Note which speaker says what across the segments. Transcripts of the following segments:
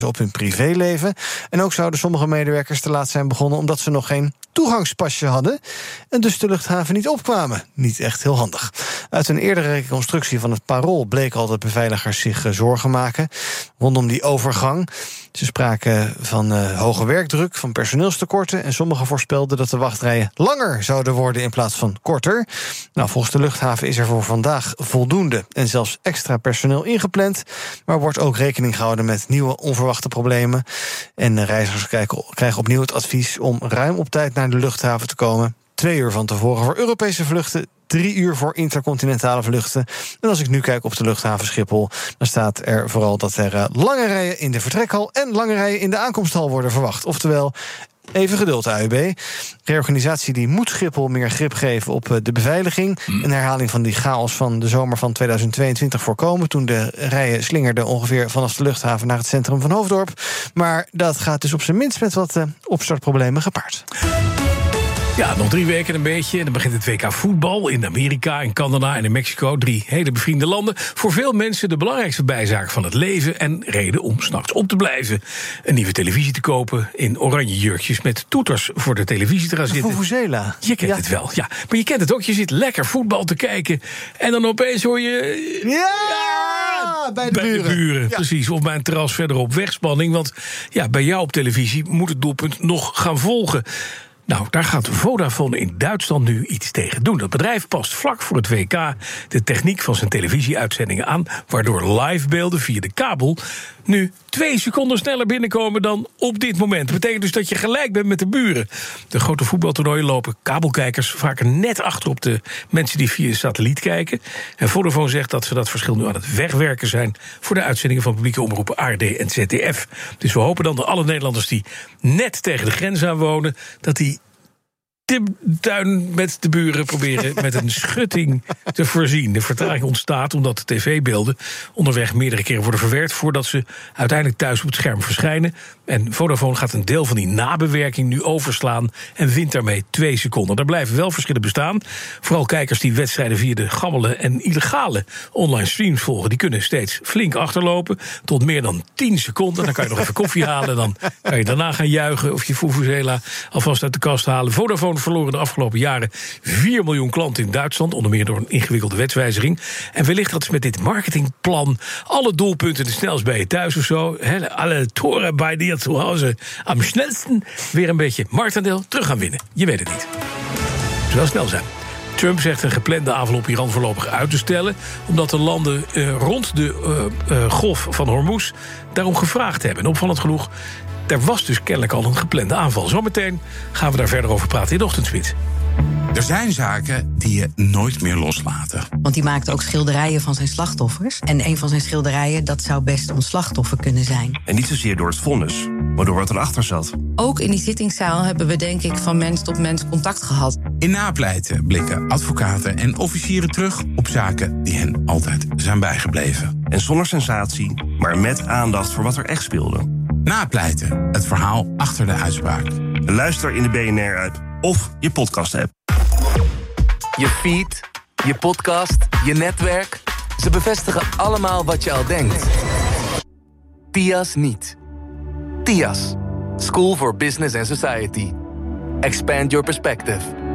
Speaker 1: op hun privéleven. En ook zouden sommige medewerkers te laat zijn begonnen omdat ze nog geen toegangspasje hadden en dus de luchthaven niet opkwamen. Niet echt heel handig. Uit een eerdere reconstructie van het Parool bleek al dat beveiligers zich zorgen maken rondom die overgang. Ze spraken van hoge werkdruk, van personeelstekorten en sommigen voorspelden dat de wachtrijen langer zouden worden in plaats van korter. Nou, volgens de luchthaven is er voor vandaag voldoende en zelfs extra personeel ingepland, maar wordt ook rekening gehouden met nieuwe onverwachte problemen. En reizigers krijgen opnieuw het advies om ruim op tijd naar de luchthaven te komen. 2 uur van tevoren voor Europese vluchten, 3 uur voor intercontinentale vluchten. En als ik nu kijk op de luchthaven Schiphol, dan staat er vooral dat er lange rijen in de vertrekhal en lange rijen in de aankomsthal worden verwacht. Oftewel, even geduld, AUB. Reorganisatie die moet Schiphol meer grip geven op de beveiliging. Een herhaling van die chaos van de zomer van 2022 voorkomen, toen de rijen slingerden ongeveer vanaf de luchthaven naar het centrum van Hoofddorp. Maar dat gaat dus op zijn minst met wat opstartproblemen gepaard.
Speaker 2: Ja, nog 3 weken een beetje. En dan begint het WK voetbal in Amerika, in Canada en in Mexico. 3 hele bevriende landen. Voor veel mensen de belangrijkste bijzaak van het leven en reden om 's nachts op te blijven. Een nieuwe televisie te kopen in oranje jurkjes met toeters voor de televisie te gaan zitten.
Speaker 1: Vuvuzela.
Speaker 2: Je kent het wel, ja. Maar je kent het ook. Je zit lekker voetbal te kijken en dan opeens hoor je...
Speaker 1: Ja, bij de
Speaker 2: buren.
Speaker 1: Ja.
Speaker 2: Precies. Of bij een terras verderop, wegspanning. Want ja, bij jou op televisie moet het doelpunt nog gaan volgen. Nou, daar gaat Vodafone in Duitsland nu iets tegen doen. Dat bedrijf past vlak voor het WK de techniek van zijn televisieuitzendingen aan, waardoor livebeelden via de kabel nu 2 seconden sneller binnenkomen dan op dit moment. Dat betekent dus dat je gelijk bent met de buren. De grote voetbaltoernooien lopen kabelkijkers vaker net achter op de mensen die via satelliet kijken. En Vodafone zegt dat ze dat verschil nu aan het wegwerken zijn voor de uitzendingen van publieke omroepen ARD en ZDF. Dus we hopen dan dat alle Nederlanders die net tegen de grens aan wonen, dat die de tuin met de buren proberen met een schutting te voorzien. De vertraging ontstaat omdat de tv-beelden onderweg meerdere keren worden verwerkt voordat ze uiteindelijk thuis op het scherm verschijnen. En Vodafone gaat een deel van die nabewerking nu overslaan en wint daarmee 2 seconden. Er blijven wel verschillen bestaan. Vooral kijkers die wedstrijden via de gammele en illegale online streams volgen, die kunnen steeds flink achterlopen, tot meer dan 10 seconden. Dan kan je nog even koffie halen, dan kan je daarna gaan juichen of je Vuvuzela alvast uit de kast halen. Vodafone verloren de afgelopen jaren 4 miljoen klanten in Duitsland, onder meer door een ingewikkelde wetswijziging. En wellicht dat ze met dit marketingplan alle doelpunten de snelst bij je thuis of zo, alle toren bij die zu Hause am schnellsten, weer een beetje marktaandeel terug gaan winnen. Je weet het niet. Het zal wel snel zijn. Trump zegt een geplande aanval op Iran voorlopig uit te stellen, omdat de landen rond de golf van Hormuz daarom gevraagd hebben. En opvallend genoeg, er was dus kennelijk al een geplande aanval. Zometeen gaan we daar verder over praten in de Ochtendspits.
Speaker 3: Er zijn zaken die je nooit meer loslaten.
Speaker 4: Want die maakte ook schilderijen van zijn slachtoffers. En een van zijn schilderijen, dat zou best ons slachtoffer kunnen zijn.
Speaker 5: En niet zozeer door het vonnis, maar door wat erachter zat.
Speaker 4: Ook in die zittingszaal hebben we denk ik van mens tot mens contact gehad.
Speaker 3: In Napleiten blikken advocaten en officieren terug op zaken die hen altijd zijn bijgebleven.
Speaker 5: En zonder sensatie, maar met aandacht voor wat er echt speelde.
Speaker 3: Napleiten, het verhaal achter de uitspraak.
Speaker 5: Luister in de BNR-app of je podcast-app.
Speaker 6: Je feed, je podcast, je netwerk. Ze bevestigen allemaal wat je al denkt. TIAS niet. TIAS. School for Business and Society. Expand your perspective.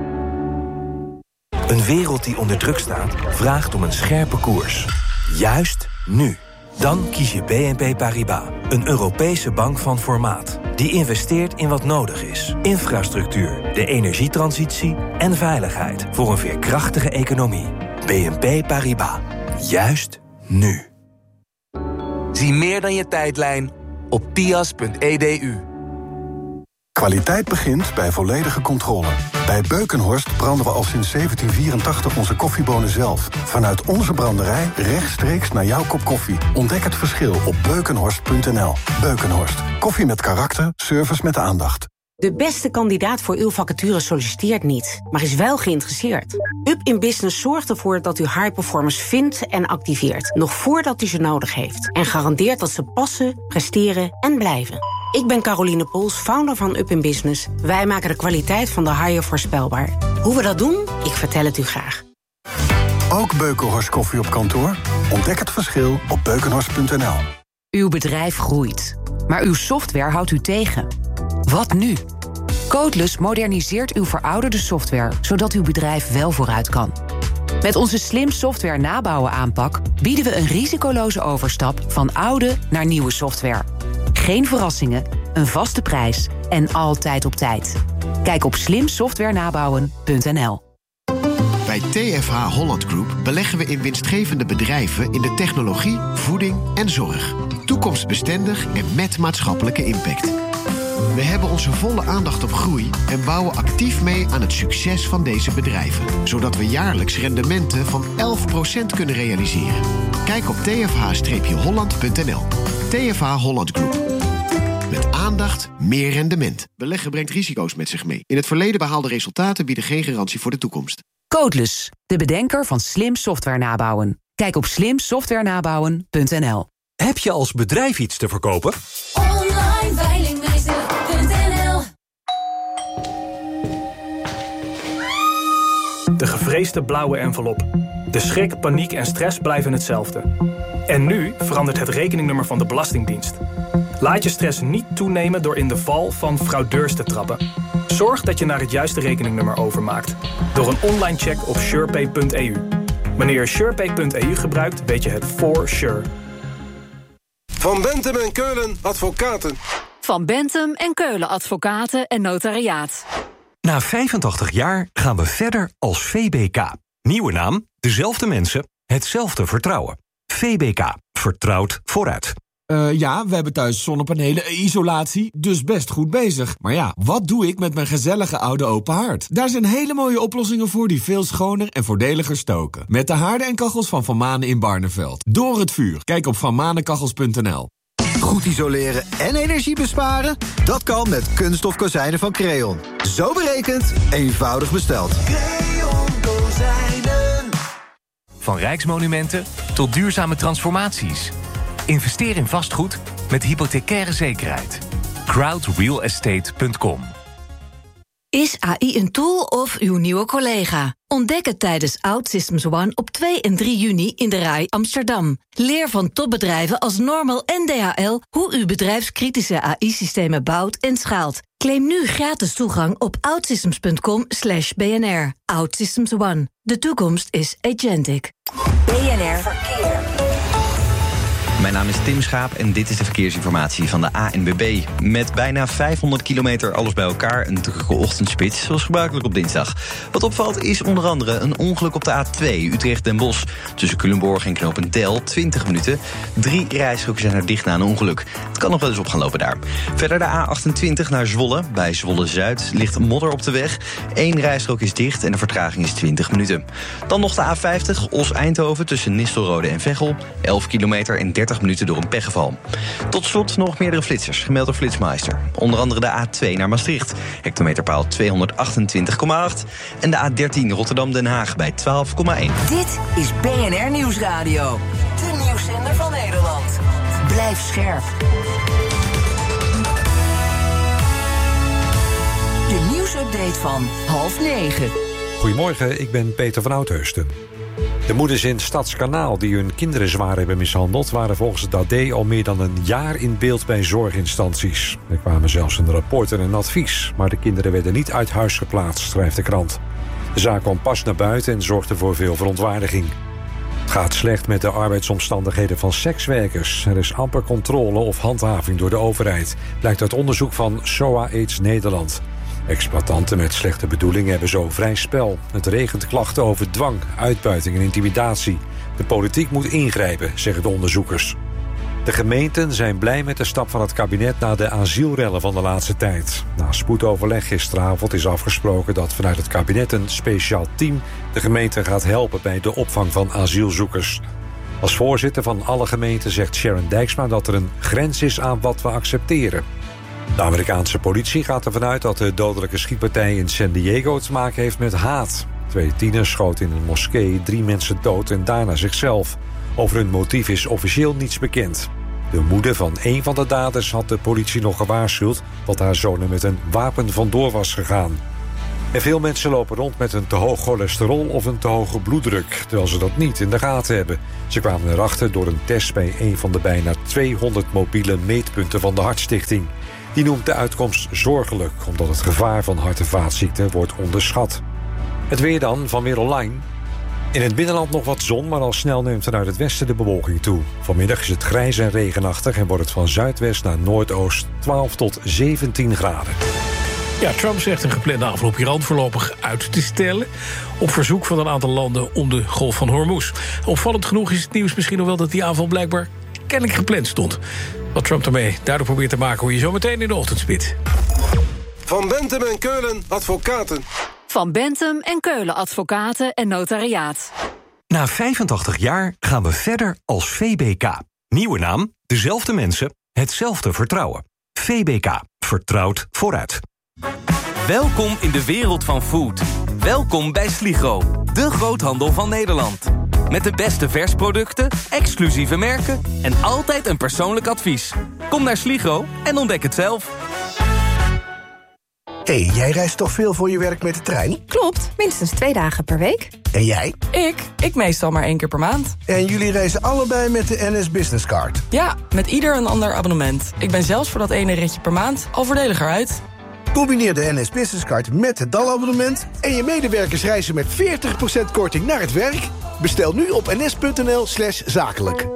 Speaker 7: Een wereld die onder druk staat, vraagt om een scherpe koers. Juist nu. Dan kies je BNP Paribas, een Europese bank van formaat. Die investeert in wat nodig is. Infrastructuur, de energietransitie en veiligheid voor een veerkrachtige economie. BNP Paribas. Juist nu.
Speaker 6: Zie meer dan je tijdlijn op tias.edu.
Speaker 8: Kwaliteit begint bij volledige controle. Bij Beukenhorst branden we al sinds 1784 onze koffiebonen zelf. Vanuit onze branderij rechtstreeks naar jouw kop koffie. Ontdek het verschil op beukenhorst.nl. Beukenhorst. Koffie met karakter, service met aandacht.
Speaker 9: De beste kandidaat voor uw vacature solliciteert niet, maar is wel geïnteresseerd. Up in Business zorgt ervoor dat u high performers vindt en activeert, nog voordat u ze nodig heeft. En garandeert dat ze passen, presteren en blijven. Ik ben Caroline Pols, founder van Up in Business. Wij maken de kwaliteit van de hire voorspelbaar. Hoe we dat doen? Ik vertel het u graag.
Speaker 8: Ook Beukenhorst koffie op kantoor? Ontdek het verschil op beukenhorst.nl.
Speaker 10: Uw bedrijf groeit, maar uw software houdt u tegen. Wat nu? Codeless moderniseert uw verouderde software, zodat uw bedrijf wel vooruit kan. Met onze slim software nabouwen aanpak bieden we een risicoloze overstap van oude naar nieuwe software. Geen verrassingen, een vaste prijs en altijd op tijd. Kijk op slimsoftwarenabouwen.nl.
Speaker 11: Bij TFH Holland Group beleggen we in winstgevende bedrijven in de technologie, voeding en zorg. Toekomstbestendig en met maatschappelijke impact. We hebben onze volle aandacht op groei en bouwen actief mee aan het succes van deze bedrijven. Zodat we jaarlijks rendementen van 11% kunnen realiseren. Kijk op tfh-holland.nl. TFH Holland Group. Met aandacht, meer rendement. Beleggen brengt risico's met zich mee. In het verleden behaalde resultaten bieden geen garantie voor de toekomst.
Speaker 10: Codeless, de bedenker van slim software nabouwen. Kijk op slimsoftwarenabouwen.nl.
Speaker 12: Heb je als bedrijf iets te verkopen?
Speaker 13: Online veilingmeester.nl.
Speaker 14: De gevreesde blauwe envelop. De schrik, paniek en stress blijven hetzelfde. En nu verandert het rekeningnummer van de Belastingdienst. Laat je stress niet toenemen door in de val van fraudeurs te trappen. Zorg dat je naar het juiste rekeningnummer overmaakt. Door een online check op surepay.eu. Wanneer je surepay.eu gebruikt, weet je het for sure.
Speaker 15: Van Bentham en Keulen Advocaten.
Speaker 16: Van Bentham en Keulen Advocaten en Notariaat.
Speaker 12: Na 85 jaar gaan we verder als VBK. Nieuwe naam, dezelfde mensen, hetzelfde vertrouwen. VBK, vertrouwd vooruit.
Speaker 17: Ja, we hebben thuis zonnepanelen, isolatie, dus best goed bezig. Maar ja, wat doe ik met mijn gezellige oude open haard? Daar zijn hele mooie oplossingen voor die veel schoner en voordeliger stoken. Met de haarden en kachels van Van Manen in Barneveld. Door het vuur. Kijk op vanmanenkachels.nl.
Speaker 18: Goed isoleren en energie besparen? Dat kan met kunststof kozijnen van Creon. Zo berekend, eenvoudig besteld.
Speaker 6: Creon kozijnen. Van rijksmonumenten tot duurzame transformaties. Investeer in vastgoed met hypothecaire zekerheid. crowdrealestate.com.
Speaker 16: Is AI een tool of uw nieuwe collega? Ontdek het tijdens OutSystems One op 2 en 3 juni in de RAI Amsterdam. Leer van topbedrijven als Normal en DHL hoe u bedrijfskritische AI-systemen bouwt en schaalt. Claim nu gratis toegang op outsystems.com/BNR. OutSystems One. De toekomst is agentic.
Speaker 19: BNR Verkeer. Mijn naam is Tim Schaap en dit is de verkeersinformatie van de ANWB. Met bijna 500 kilometer alles bij elkaar, een drukke ochtendspits, zoals gebruikelijk op dinsdag. Wat opvalt is onder andere een ongeluk op de A2 Utrecht-Den Bosch. Tussen Culemborg en knooppunt Del, 20 minuten. 3 rijstroken zijn er dicht na een ongeluk. Het kan nog wel eens op gaan lopen daar. Verder de A28 naar Zwolle. Bij Zwolle-Zuid ligt modder op de weg. 1 rijstrook is dicht en de vertraging is 20 minuten. Dan nog de A50 Os-Eindhoven tussen Nistelrode en Veghel. 11 kilometer en 30 minuten door een pechgeval. Tot slot nog meerdere flitsers, gemeld door Flitsmeister. Onder andere de A2 naar Maastricht, hectometerpaal 228,8. En de A13 Rotterdam-Den Haag bij 12,1.
Speaker 10: Dit is BNR Nieuwsradio. De nieuwszender van Nederland. Blijf scherp. De nieuwsupdate van 8:30.
Speaker 20: Goedemorgen, ik ben Peter van Oudheusden. De moeders in Stadskanaal die hun kinderen zwaar hebben mishandeld waren volgens het AD al meer dan een jaar in beeld bij zorginstanties. Er kwamen zelfs een rapport en een advies, maar de kinderen werden niet uit huis geplaatst, schrijft de krant. De zaak kwam pas naar buiten en zorgde voor veel verontwaardiging. Het gaat slecht met de arbeidsomstandigheden van sekswerkers. Er is amper controle of handhaving door de overheid, blijkt uit onderzoek van SOA AIDS Nederland. Exploitanten met slechte bedoelingen hebben zo vrij spel. Het regent klachten over dwang, uitbuiting en intimidatie. De politiek moet ingrijpen, zeggen de onderzoekers. De gemeenten zijn blij met de stap van het kabinet na de asielrellen van de laatste tijd. Na spoedoverleg gisteravond is afgesproken dat vanuit het kabinet een speciaal team de gemeenten gaat helpen bij de opvang van asielzoekers. Als voorzitter van alle gemeenten zegt Sharon Dijksma dat er een grens is aan wat we accepteren. De Amerikaanse politie gaat ervan uit dat de dodelijke schietpartij in San Diego te maken heeft met haat. 2 tieners schoten in een moskee 3 mensen dood en daarna zichzelf. Over hun motief is officieel niets bekend. De moeder van één van de daders had de politie nog gewaarschuwd dat haar zoon er met een wapen vandoor was gegaan. En veel mensen lopen rond met een te hoog cholesterol of een te hoge bloeddruk, terwijl ze dat niet in de gaten hebben. Ze kwamen erachter door een test bij een van de bijna 200 mobiele meetpunten van de Hartstichting. Die noemt de uitkomst zorgelijk, omdat het gevaar van hart- en vaatziekten wordt onderschat. Het weer dan van Weer Online. In het binnenland nog wat zon, maar al snel neemt vanuit het westen de bewolking toe. Vanmiddag is het grijs en regenachtig en wordt het van zuidwest naar noordoost 12 tot 17 graden.
Speaker 2: Ja, Trump zegt een geplande aanval op Iran voorlopig uit te stellen, op verzoek van een aantal landen om de Golf van Hormuz. Opvallend genoeg is het nieuws misschien nog wel dat die aanval blijkbaar kennelijk gepland stond. Wat Trump daarmee duidelijk probeert te maken, hoor je zo meteen in de ochtendspit.
Speaker 15: Van Bentem en Keulen Advocaten.
Speaker 16: Van Bentem en Keulen Advocaten en Notariaat.
Speaker 12: Na 85 jaar gaan we verder als VBK. Nieuwe naam, dezelfde mensen, hetzelfde vertrouwen. VBK, vertrouwd vooruit.
Speaker 6: Welkom in de wereld van food. Welkom bij Sligro, de groothandel van Nederland. Met de beste versproducten, exclusieve merken en altijd een persoonlijk advies. Kom naar Sligro en ontdek het zelf.
Speaker 21: Hé, jij reist toch veel voor je werk met de trein?
Speaker 22: Klopt, minstens 2 dagen per week.
Speaker 21: En jij?
Speaker 22: Ik meestal maar 1 keer per maand.
Speaker 21: En jullie reizen allebei met de NS Business Card?
Speaker 22: Ja, met ieder een ander abonnement. Ik ben zelfs voor dat ene ritje per maand al voordeliger uit.
Speaker 21: Combineer de NS Business Card met het DAL-abonnement en je medewerkers reizen met 40% korting naar het werk. Bestel nu op ns.nl/zakelijk.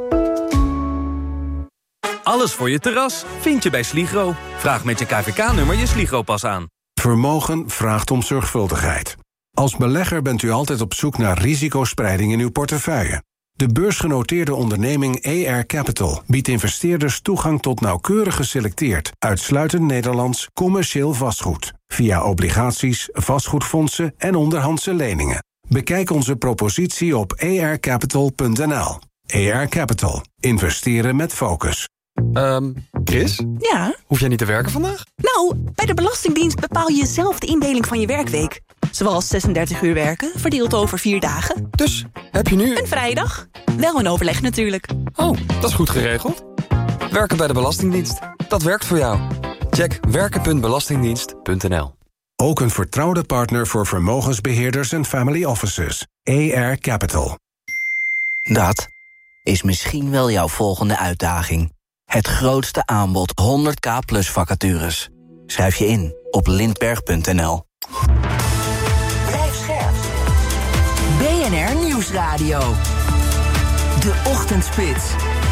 Speaker 6: Alles voor je terras vind je bij Sligro. Vraag met je KVK-nummer je Sligro-pas aan.
Speaker 8: Vermogen vraagt om zorgvuldigheid. Als belegger bent u altijd op zoek naar risicospreiding in uw portefeuille. De beursgenoteerde onderneming AR Capital biedt investeerders toegang tot nauwkeurig geselecteerd, uitsluitend Nederlands commercieel vastgoed, via obligaties, vastgoedfondsen en onderhandse leningen. Bekijk onze propositie op arcapital.nl. AR Capital. Investeren met focus.
Speaker 23: Chris?
Speaker 24: Ja?
Speaker 23: Hoef jij niet te werken vandaag?
Speaker 24: Nou, bij de Belastingdienst bepaal je zelf de indeling van je werkweek. Zoals 36 uur werken, verdeeld over 4 dagen.
Speaker 23: Dus, heb je nu...
Speaker 24: Een vrije dag. Wel een overleg natuurlijk.
Speaker 23: Oh, dat is goed geregeld. Werken bij de Belastingdienst. Dat werkt voor jou. Check werken.belastingdienst.nl.
Speaker 8: Ook een vertrouwde partner voor vermogensbeheerders en family offices. AR Capital.
Speaker 25: Dat is misschien wel jouw volgende uitdaging. Het grootste aanbod 100k plus vacatures. Schrijf je in op lindberg.nl.
Speaker 16: Blijf scherp. BNR Nieuwsradio. De Ochtendspits.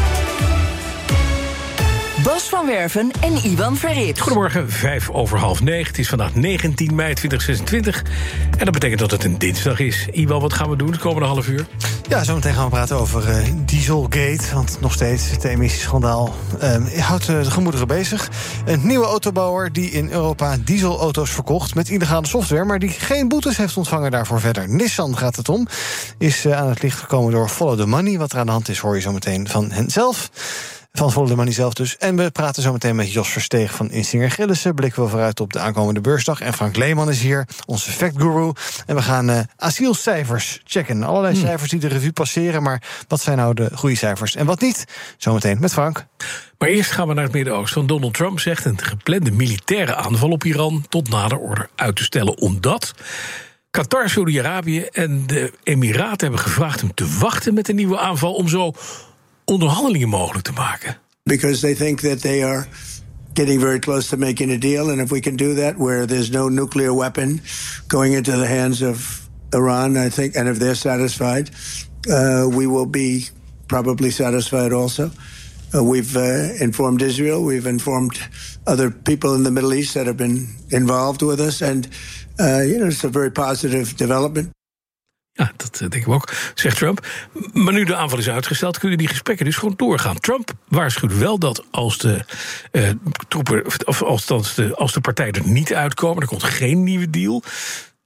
Speaker 16: Bas van Werven en Iwan Verrips.
Speaker 2: Goedemorgen, 9:05. Het is vandaag 19 mei 2026. En dat betekent dat het een dinsdag is. Iwan, wat gaan we doen de komende half uur?
Speaker 1: Ja, zometeen gaan we praten over Dieselgate. Want nog steeds het emissieschandaal houdt de gemoederen bezig. Een nieuwe autobouwer die in Europa dieselauto's verkocht met illegale software, maar die geen boetes heeft ontvangen daarvoor verder. Nissan gaat het om. Is aan het licht gekomen door Follow the Money. Wat er aan de hand is, hoor je zometeen van hen zelf. Van Follow the Money zelf dus. En we praten zo meteen met Jos Versteeg van Insinger Gillissen. Blikken we vooruit op de aankomende beursdag. En Frank Leeman is hier, onze factguru. En we gaan asielcijfers checken. Allerlei cijfers die de revue passeren. Maar wat zijn nou de goede cijfers en wat niet? Zometeen met Frank.
Speaker 2: Maar eerst gaan we naar het Midden-Oosten. Want Donald Trump zegt een geplande militaire aanval op Iran tot nader order uit te stellen. Omdat Qatar, Saudi-Arabië en de Emiraten hebben gevraagd hem te wachten met een nieuwe aanval om zo onderhandelingen mogelijk te maken.
Speaker 26: Because they think that they are getting very close to making a deal, and if we can do that where there's no nuclear weapon going into the hands of Iran, I think, and if they're satisfied, we will be probably satisfied also. We've informed Israel, we've informed other people in the Middle East that have been involved with us, and it's a very positive development.
Speaker 2: Ja, dat denk ik ook, zegt Trump. Maar nu de aanval is uitgesteld, kunnen die gesprekken dus gewoon doorgaan. Trump waarschuwt wel dat als de troepen, of als de partijen er niet uitkomen, er komt geen nieuwe deal,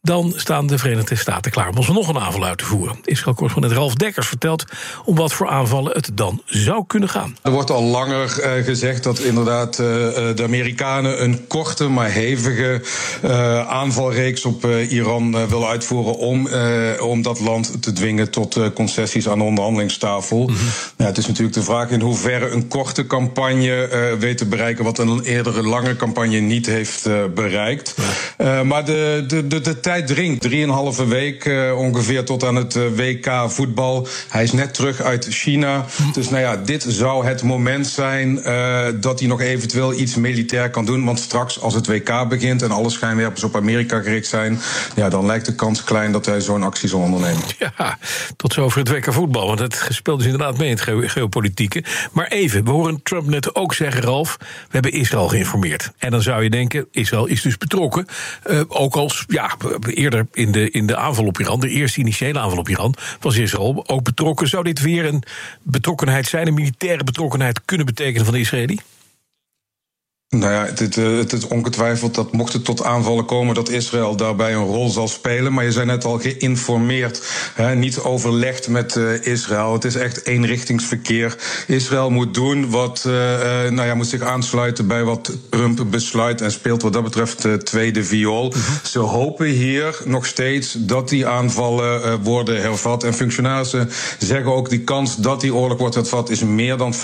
Speaker 2: Dan staan de Verenigde Staten klaar om ons nog een aanval uit te voeren. Israël-correspondent Ralf Dekkers vertelt om wat voor aanvallen het dan zou kunnen gaan.
Speaker 3: Er wordt al langer gezegd dat inderdaad de Amerikanen een korte maar hevige aanvalreeks op Iran willen uitvoeren om dat land te dwingen tot concessies aan de onderhandelingstafel. Ja, het is natuurlijk de vraag in hoeverre een korte campagne weet te bereiken wat een eerdere lange campagne niet heeft bereikt. Maar de tijd dringt. 3,5 week ongeveer tot aan het WK voetbal. Hij is net terug uit China. Dus nou ja, dit zou het moment zijn dat hij nog eventueel iets militair kan doen. Want straks als het WK begint en alle schijnwerpers op Amerika gericht zijn, ja, dan lijkt de kans klein dat hij zo'n actie zal ondernemen.
Speaker 2: Ja, tot zover het WK voetbal. Want het speelt dus inderdaad mee in het geopolitieke. Maar even, we horen Trump net ook zeggen, Ralf, we hebben Israël geïnformeerd. En dan zou je denken, Israël is dus betrokken. Ook als, eerder in de aanval op Iran, de eerste initiële aanval op Iran, was Israël ook betrokken. Zou dit weer een betrokkenheid zijn, een militaire betrokkenheid kunnen betekenen van de Israëli?
Speaker 3: Nou ja, het is ongetwijfeld dat mocht het tot aanvallen komen, dat Israël daarbij een rol zal spelen. Maar je zei net al geïnformeerd, niet overlegd met Israël. Het is echt eenrichtingsverkeer. Israël moet doen wat, moet zich aansluiten bij wat Trump besluit en speelt wat dat betreft tweede viool. Ze hopen hier nog steeds dat die aanvallen worden hervat. En functionarissen zeggen ook die kans dat die oorlog wordt hervat is meer dan 50%.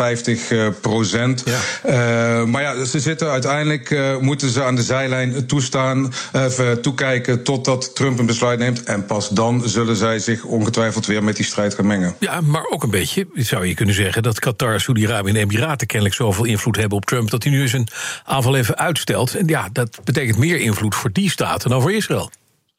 Speaker 3: Maar ja, ze zitten uiteindelijk moeten ze aan de zijlijn toekijken totdat Trump een besluit neemt. En pas dan zullen zij zich ongetwijfeld weer met die strijd gaan mengen.
Speaker 2: Ja, maar ook een beetje zou je kunnen zeggen dat Qatar, Saudi-Arabië en de Emiraten kennelijk zoveel invloed hebben op Trump dat hij nu eens een aanval even uitstelt. En ja, dat betekent meer invloed voor die staten dan voor Israël.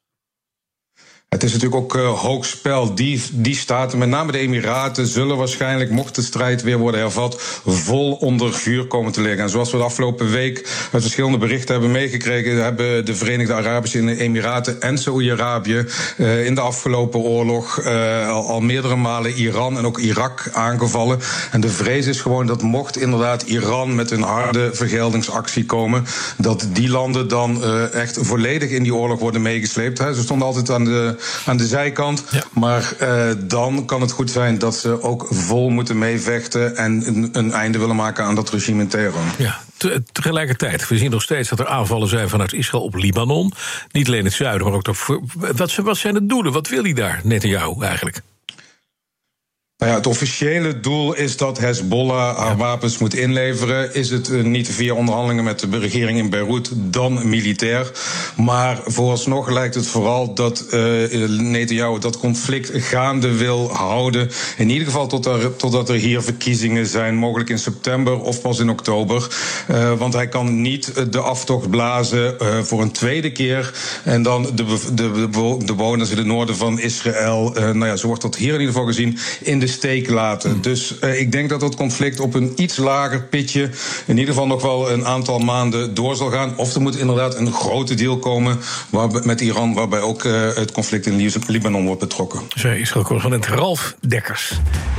Speaker 3: Het is natuurlijk ook hoog spel. Die staten, met name de Emiraten, zullen waarschijnlijk, mocht de strijd weer worden hervat, vol onder vuur komen te liggen. En zoals we de afgelopen week uit verschillende berichten hebben meegekregen, hebben de Verenigde Arabische Emiraten en Saoedi-Arabië in de afgelopen oorlog al meerdere malen Iran en ook Irak aangevallen. En de vrees is gewoon dat mocht inderdaad Iran met een harde vergeldingsactie komen, dat die landen dan echt volledig in die oorlog worden meegesleept. Ze stonden altijd aan de zijkant. Ja. Maar dan kan het goed zijn dat ze ook vol moeten meevechten en een einde willen maken aan dat regime in Teheran.
Speaker 2: Ja. Tegelijkertijd, we zien nog steeds dat er aanvallen zijn vanuit Israël op Libanon. Niet alleen het zuiden, maar ook wat zijn de doelen? Wat wil hij daar, Netanyahu, eigenlijk?
Speaker 3: Nou ja, het officiële doel is dat Hezbollah haar wapens moet inleveren. Is het niet via onderhandelingen met de regering in Beirut, dan militair. Maar vooralsnog lijkt het vooral dat Netanyahu dat conflict gaande wil houden. In ieder geval totdat er hier verkiezingen zijn, mogelijk in september of pas in oktober. Want hij kan niet de aftocht blazen voor een tweede keer. En dan de bewoners in het noorden van Israël, zo wordt dat hier in ieder geval gezien, in de steek laten. Dus ik denk dat het conflict op een iets lager pitje in ieder geval nog wel een aantal maanden door zal gaan. Of er moet inderdaad een grote deal komen met Iran, waarbij ook het conflict in Libanon wordt betrokken.
Speaker 2: Zij is correspondent Ralf Dekkers.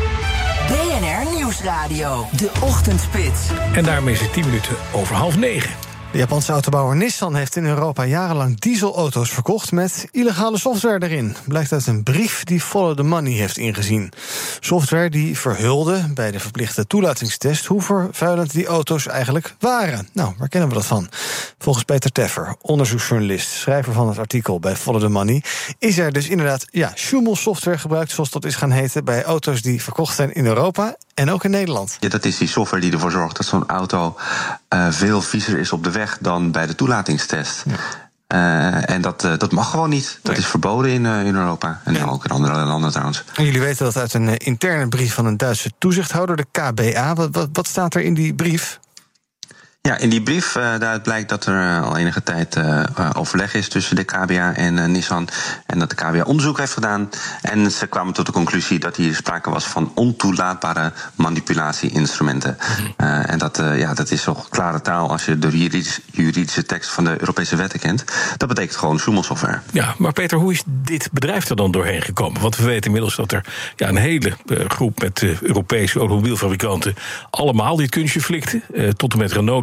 Speaker 4: BNR Nieuwsradio, de ochtendspits.
Speaker 2: En daarmee is het 10 minuten over 8:30.
Speaker 1: De Japanse autobouwer Nissan heeft in Europa jarenlang dieselauto's verkocht met illegale software erin. Blijkt uit een brief die Follow the Money heeft ingezien. Software die verhulde bij de verplichte toelatingstest hoe vervuilend die auto's eigenlijk waren. Nou, waar kennen we dat van? Volgens Peter Teffer, onderzoeksjournalist, schrijver van het artikel bij Follow the Money, is er dus inderdaad schummelsoftware gebruikt, zoals dat is gaan heten, bij auto's die verkocht zijn in Europa en ook in Nederland.
Speaker 5: Ja, dat is die software die ervoor zorgt dat zo'n auto veel viezer is op de weg dan bij de toelatingstest. Ja. En dat mag gewoon niet. Dat is verboden in Europa. En ook in andere landen trouwens.
Speaker 1: En jullie weten dat uit een interne brief van een Duitse toezichthouder, de KBA. Wat staat er in die brief?
Speaker 5: Ja, in die brief daaruit blijkt dat er al enige tijd overleg is tussen de KBA en Nissan. En dat de KBA onderzoek heeft gedaan. En ze kwamen tot de conclusie dat hier sprake was van ontoelaatbare manipulatie-instrumenten. En dat is toch klare taal als je de juridische tekst van de Europese wetten kent. Dat betekent gewoon schummelsoftware.
Speaker 2: Ja, maar Peter, hoe is dit bedrijf er dan doorheen gekomen? Want we weten inmiddels dat er een hele groep met Europese automobielfabrikanten allemaal dit kunstje flikte. Tot en met Renault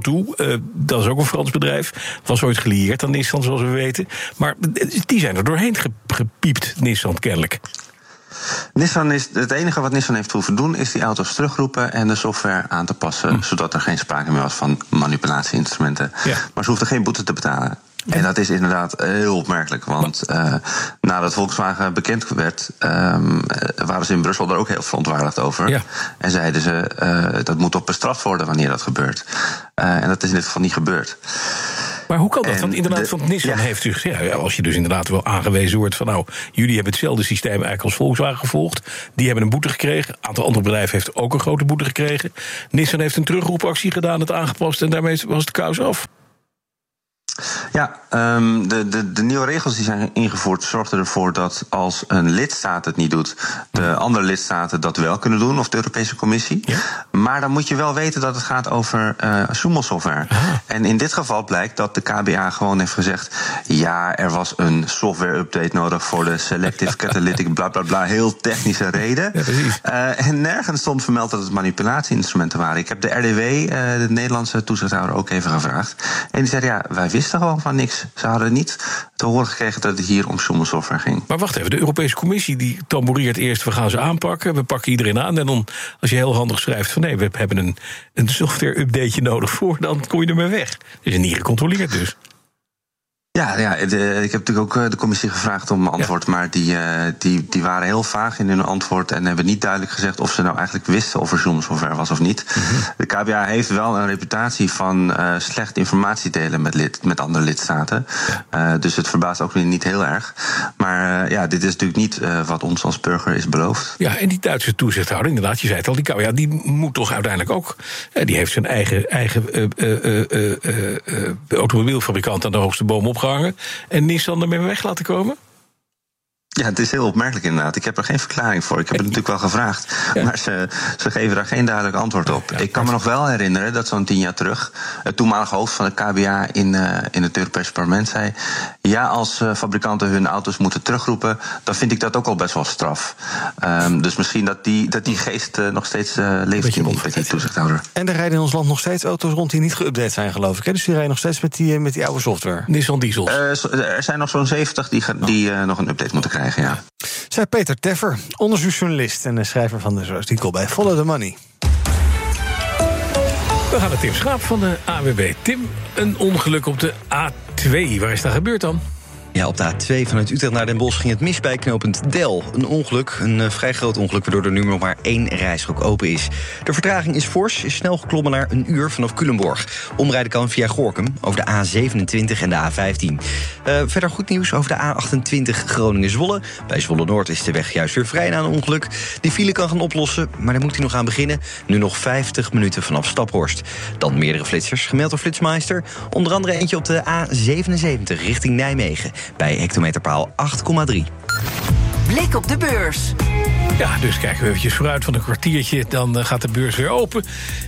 Speaker 2: toe. Dat is ook een Frans bedrijf. Was ooit gelieerd aan Nissan, zoals we weten. Maar die zijn er doorheen gepiept, Nissan kennelijk.
Speaker 5: Nissan is het enige wat Nissan heeft hoeven doen, is die auto's terugroepen en de software aan te passen, zodat er geen sprake meer was van manipulatieinstrumenten. Ja. Maar ze hoefden geen boete te betalen. En dat is inderdaad heel opmerkelijk, want nadat Volkswagen bekend werd, waren ze in Brussel er ook heel verontwaardigd over. Ja. En zeiden ze, dat moet toch bestraft worden wanneer dat gebeurt. En dat is in dit geval niet gebeurd.
Speaker 2: Maar hoe kan dat? Want inderdaad, van Nissan heeft u gezegd, ja, als je dus inderdaad wel aangewezen wordt van nou, jullie hebben hetzelfde systeem eigenlijk als Volkswagen gevolgd. Die hebben een boete gekregen. Een aantal andere bedrijven heeft ook een grote boete gekregen. Nissan heeft een terugroepactie gedaan, het aangepast en daarmee was de kous af.
Speaker 5: Ja, de nieuwe regels die zijn ingevoerd zorgden ervoor dat als een lidstaat het niet doet, de andere lidstaten dat wel kunnen doen, of de Europese Commissie. Ja. Maar dan moet je wel weten dat het gaat over Schummelsoftware. En in dit geval blijkt dat de KBA gewoon heeft gezegd, ja, er was een software-update nodig voor de Selective Catalytic bla bla bla, heel technische reden. Ja, en nergens stond vermeld dat het manipulatieinstrumenten waren. Ik heb de RDW, de Nederlandse toezichthouder, ook even gevraagd. En die zei, ja, wij wisten gewoon van niks. Ze hadden niet te horen gekregen dat het hier om Schummelsoftware ging.
Speaker 2: Maar wacht even, de Europese Commissie die tamboereert eerst, we gaan ze aanpakken, we pakken iedereen aan. En dan, als je heel handig schrijft van nee, we hebben een software-updateje nodig voor, dan kom je ermee weg. Dat is niet gecontroleerd dus.
Speaker 5: Ja, ik heb natuurlijk ook de commissie gevraagd om een antwoord, maar die waren heel vaag in hun antwoord en hebben niet duidelijk gezegd of ze nou eigenlijk wisten of er Schummelsoftware was of niet. De KBA heeft wel een reputatie van slecht informatie delen met andere lidstaten. Dus het verbaast ook niet heel erg. Maar dit is natuurlijk niet wat ons als burger is beloofd.
Speaker 2: Ja, en die Duitse toezichthouder, inderdaad, je zei het al, die KBA, die moet toch uiteindelijk ook, die heeft zijn eigen automobielfabrikant aan de hoogste boom opgehangen en Nissan ermee weg laten komen?
Speaker 5: Ja, het is heel opmerkelijk inderdaad. Ik heb er geen verklaring voor. Ik heb het natuurlijk wel gevraagd. Ja. Maar ze geven daar geen duidelijk antwoord op. Ja, ik kan me nog wel herinneren dat zo'n 10 jaar terug het toenmalige hoofd van de KBA in het Europese parlement zei, ja, als fabrikanten hun auto's moeten terugroepen, dan vind ik dat ook al best wel straf. Dus misschien dat die geest nog steeds leeft in die toezichthouder.
Speaker 1: En er rijden in ons land nog steeds auto's rond die niet geüpdate zijn, geloof ik. Hè? Dus die rijden nog steeds met die oude software.
Speaker 2: Nissan diesels.
Speaker 5: Er zijn nog zo'n 70 die nog een update moeten krijgen. Ja.
Speaker 1: Zij Peter Teffer, onderzoeksjournalist en schrijver van de artikel bij Follow the Money.
Speaker 2: We gaan naar Tim Schaap van de AWB. Tim, een ongeluk op de A2. Waar is dat gebeurd dan?
Speaker 19: Ja, op de A2 vanuit Utrecht naar Den Bosch ging het mis bij knooppunt Del. Een ongeluk, een vrij groot ongeluk, waardoor er nu nog maar 1 rijstrook open is. De vertraging is fors, is snel geklommen naar 1 uur vanaf Culemborg. Omrijden kan via Gorinchem over de A27 en de A15. Verder goed nieuws over de A28 Groningen-Zwolle. Bij Zwolle-Noord is de weg juist weer vrij na een ongeluk. Die file kan gaan oplossen, maar daar moet hij nog aan beginnen. Nu nog 50 minuten vanaf Staphorst. Dan meerdere flitsers, gemeld door Flitsmeister. Onder andere eentje op de A77 richting Nijmegen. Bij hectometerpaal 8,3.
Speaker 4: Blik op de beurs.
Speaker 2: Ja, dus kijken we eventjes vooruit van een kwartiertje. Dan gaat de beurs weer open.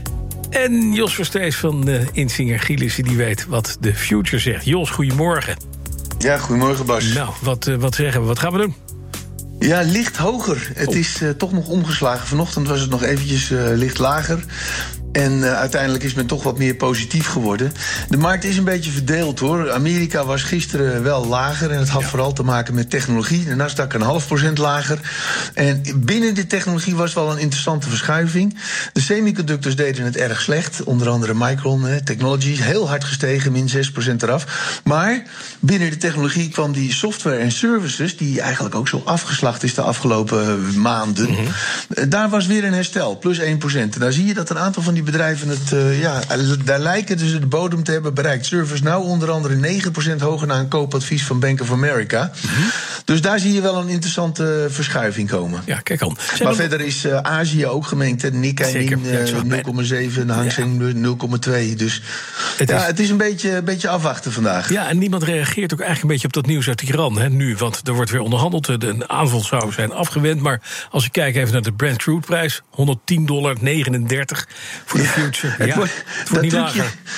Speaker 2: En Jos Verstees van Insinger Gielissen, die weet wat de future zegt. Jos, goedemorgen.
Speaker 7: Ja, goedemorgen Bas.
Speaker 2: Nou, wat zeggen we? Wat gaan we doen?
Speaker 7: Ja, licht hoger. Het is toch nog omgeslagen. Vanochtend was het nog eventjes licht lager. En uiteindelijk is men toch wat meer positief geworden. De markt is een beetje verdeeld hoor. Amerika was gisteren wel lager en het had vooral te maken met technologie. De Nasdaq 0,5% lager. En binnen de technologie was wel een interessante verschuiving. De semiconductors deden het erg slecht. Onder andere Micron Technologies, heel hard gestegen, min 6% eraf. Maar binnen de technologie kwam die software en services, die eigenlijk ook zo afgeslacht is de afgelopen maanden. Daar was weer een herstel, plus 1%. En daar zie je dat een aantal van die bedrijven daar lijken dus de bodem te hebben bereikt. ServiceNow onder andere 9% hoger na een koopadvies van Bank of America. Dus daar zie je wel een interessante verschuiving komen.
Speaker 2: Ja, kijk al.
Speaker 7: Maar verder is Azië ook gemengd. Nikkei 0,7, Hang Seng 0,2. Dus het is een beetje afwachten vandaag.
Speaker 2: Ja, en niemand reageert ook eigenlijk een beetje op dat nieuws uit Iran nu. Want er wordt weer onderhandeld. Een aanval zou zijn afgewend. Maar als ik kijk even naar de Brent crude prijs, $110,39 voor de future.
Speaker 7: Het wordt niet lager.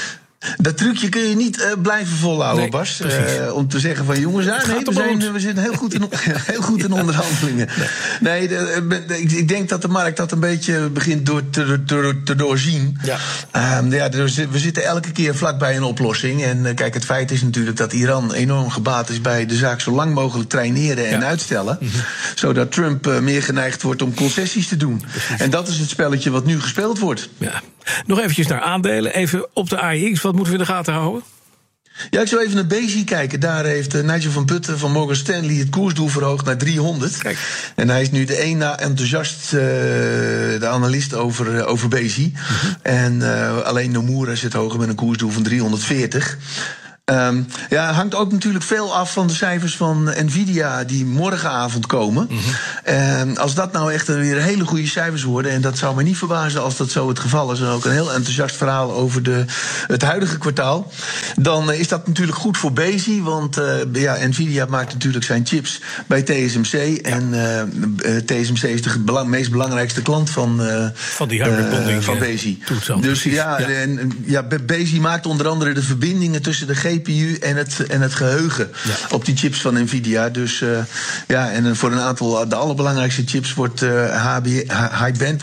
Speaker 7: Dat trucje kun je niet blijven volhouden, Bas. Om te zeggen van jongens, we zitten heel goed in onderhandelingen. Nee, ik denk dat de markt dat een beetje begint te doorzien. We zitten elke keer vlakbij een oplossing. En kijk, het feit is natuurlijk dat Iran enorm gebaat is bij de zaak zo lang mogelijk traineren en uitstellen. Zodat Trump meer geneigd wordt om concessies te doen. En dat is het spelletje wat nu gespeeld wordt.
Speaker 2: Ja. Nog eventjes naar aandelen. Even op de AEX. Wat moeten we in de gaten houden?
Speaker 7: Ja, ik zou even naar Bezi kijken. Daar heeft Nigel van Putten van Morgan Stanley het koersdoel verhoogd naar 300. Kijk. En hij is nu de één na enthousiast de analist over Bezi. En alleen Nomura zit hoger met een koersdoel van 340. Hangt ook natuurlijk veel af van de cijfers van Nvidia die morgenavond komen. Als dat nou echt weer hele goede cijfers worden, en dat zou me niet verbazen als dat zo het geval is, en ook een heel enthousiast verhaal over het huidige kwartaal, dan is dat natuurlijk goed voor Bezi, want Nvidia maakt natuurlijk zijn chips bij TSMC. En TSMC is de meest belangrijkste klant van die hybrid bonding van Bezi. Dus Bezi maakt onder andere de verbindingen tussen de GPU en het geheugen op die chips van Nvidia. Dus en voor een aantal de allerbelangrijkste chips wordt hybrid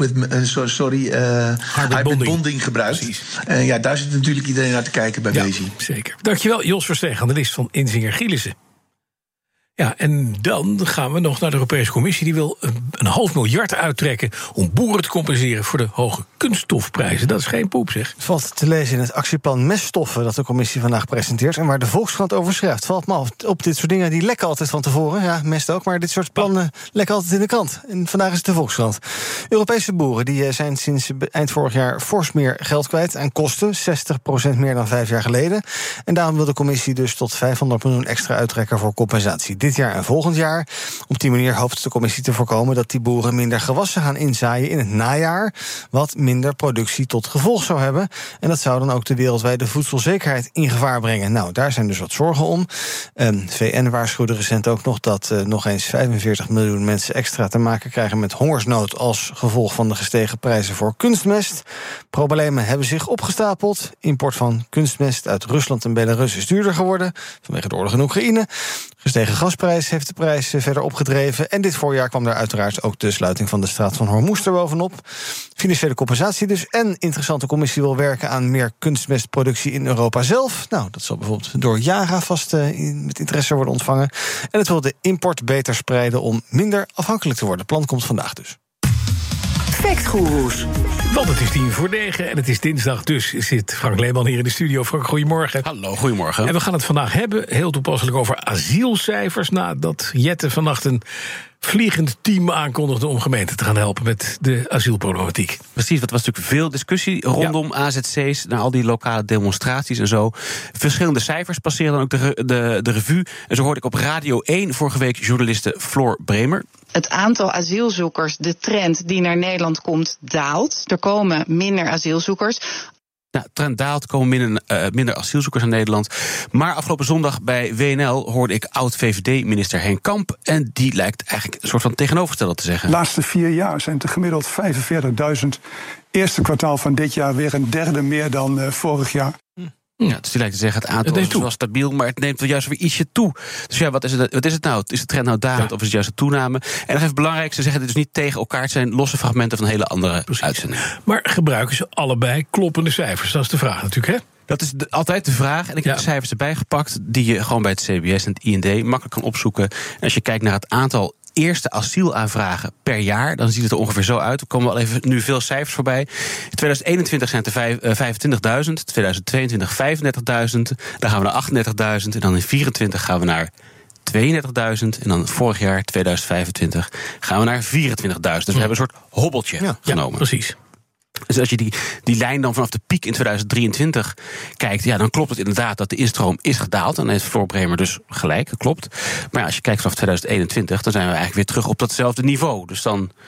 Speaker 7: bonding gebruikt. En daar zit natuurlijk iedereen naar te kijken bij Bezi.
Speaker 2: Zeker. Dankjewel, Jos Versteeg, analist van Insinger Gielissen. Ja, en dan gaan we nog naar de Europese Commissie. Die wil $500 miljoen uittrekken om boeren te compenseren voor de hoge kunststofprijzen. Dat is geen poep, zeg.
Speaker 1: Het valt te lezen in het actieplan meststoffen dat de Commissie vandaag presenteert en waar de Volkskrant over schrijft. Valt me op dit soort dingen, die lekken altijd van tevoren. Ja, mest ook, maar dit soort plannen lekken altijd in de krant. En vandaag is het de Volkskrant. Europese boeren die zijn sinds eind vorig jaar fors meer geld kwijt aan kosten. 60% meer dan 5 jaar geleden. En daarom wil de Commissie dus tot $500 miljoen extra uittrekken voor compensatie. Dit jaar en volgend jaar. Op die manier hoopt de Commissie te voorkomen dat die boeren minder gewassen gaan inzaaien in het najaar, wat minder productie tot gevolg zou hebben. En dat zou dan ook de wereldwijde voedselzekerheid in gevaar brengen. Nou, daar zijn dus wat zorgen om. VN waarschuwde recent ook nog dat nog eens 45 miljoen mensen extra te maken krijgen met hongersnood als gevolg van de gestegen prijzen voor kunstmest. Problemen hebben zich opgestapeld. Import van kunstmest uit Rusland en Belarus is duurder geworden vanwege de oorlog in Oekraïne. Gestegen gasprijs heeft de prijs verder opgedreven. En dit voorjaar kwam daar uiteraard ook de sluiting van de straat van Hormuz er bovenop. Financiële compensatie dus. En interessante commissie wil werken aan meer kunstmestproductie in Europa zelf. Nou, dat zal bijvoorbeeld door Yara vast met interesse worden ontvangen. En het wil de import beter spreiden om minder afhankelijk te worden. Het plan komt vandaag dus.
Speaker 2: Factgoeroes. Want het is 9:10 en het is dinsdag, dus zit Frank Leeman hier in de studio. Frank, goedemorgen.
Speaker 9: Hallo, goedemorgen.
Speaker 2: En we gaan het vandaag hebben, heel toepasselijk, over asielcijfers. Nadat Jette vannacht een vliegend team aankondigde om gemeenten te gaan helpen met de asielproblematiek.
Speaker 9: Precies, dat was natuurlijk veel discussie rondom AZC's, naar al die lokale demonstraties en zo. Verschillende cijfers passeerden dan ook de revue. En zo hoorde ik op Radio 1 vorige week journaliste Floor Bremer.
Speaker 11: Het aantal asielzoekers, de trend die naar Nederland komt, daalt. Er komen minder asielzoekers.
Speaker 9: Nou, de trend daalt, komen minder asielzoekers naar Nederland. Maar afgelopen zondag bij WNL hoorde ik oud-VVD-minister Henk Kamp. En die lijkt eigenlijk een soort van tegenovergestelde te zeggen.
Speaker 13: De laatste 4 jaar zijn er gemiddeld 45.000. Eerste kwartaal van dit jaar weer een derde meer dan vorig jaar.
Speaker 9: Ja, dus die lijkt te zeggen, het aantal is wel stabiel, maar het neemt wel juist weer ietsje toe. Dus ja, wat is het nou? Is de trend nou dalend of is het juist een toename? En nog even belangrijk, ze zeggen dit dus niet tegen elkaar. Het zijn losse fragmenten van hele andere uitzendingen.
Speaker 2: Maar gebruiken ze allebei kloppende cijfers? Dat is de vraag natuurlijk, hè?
Speaker 9: Dat is altijd de vraag. En ik heb de cijfers erbij gepakt die je gewoon bij het CBS en het IND makkelijk kan opzoeken. En als je kijkt naar het aantal eerste asielaanvragen per jaar, dan ziet het er ongeveer zo uit. Er komen al even nu veel cijfers voorbij. In 2021 zijn het er 25.000, 2022 35.000, dan gaan we naar 38.000 en dan in 2024 gaan we naar 32.000 en dan vorig jaar 2025 gaan we naar 24.000. Dus we hebben een soort hobbeltje genomen.
Speaker 2: Ja, precies.
Speaker 9: Dus als je die lijn dan vanaf de piek in 2023 kijkt, ja, dan klopt het inderdaad dat de instroom is gedaald. Dan heeft Floor Bremer dus gelijk, dat klopt. Maar ja, als je kijkt vanaf 2021, dan zijn we eigenlijk weer terug op datzelfde niveau. Dus dan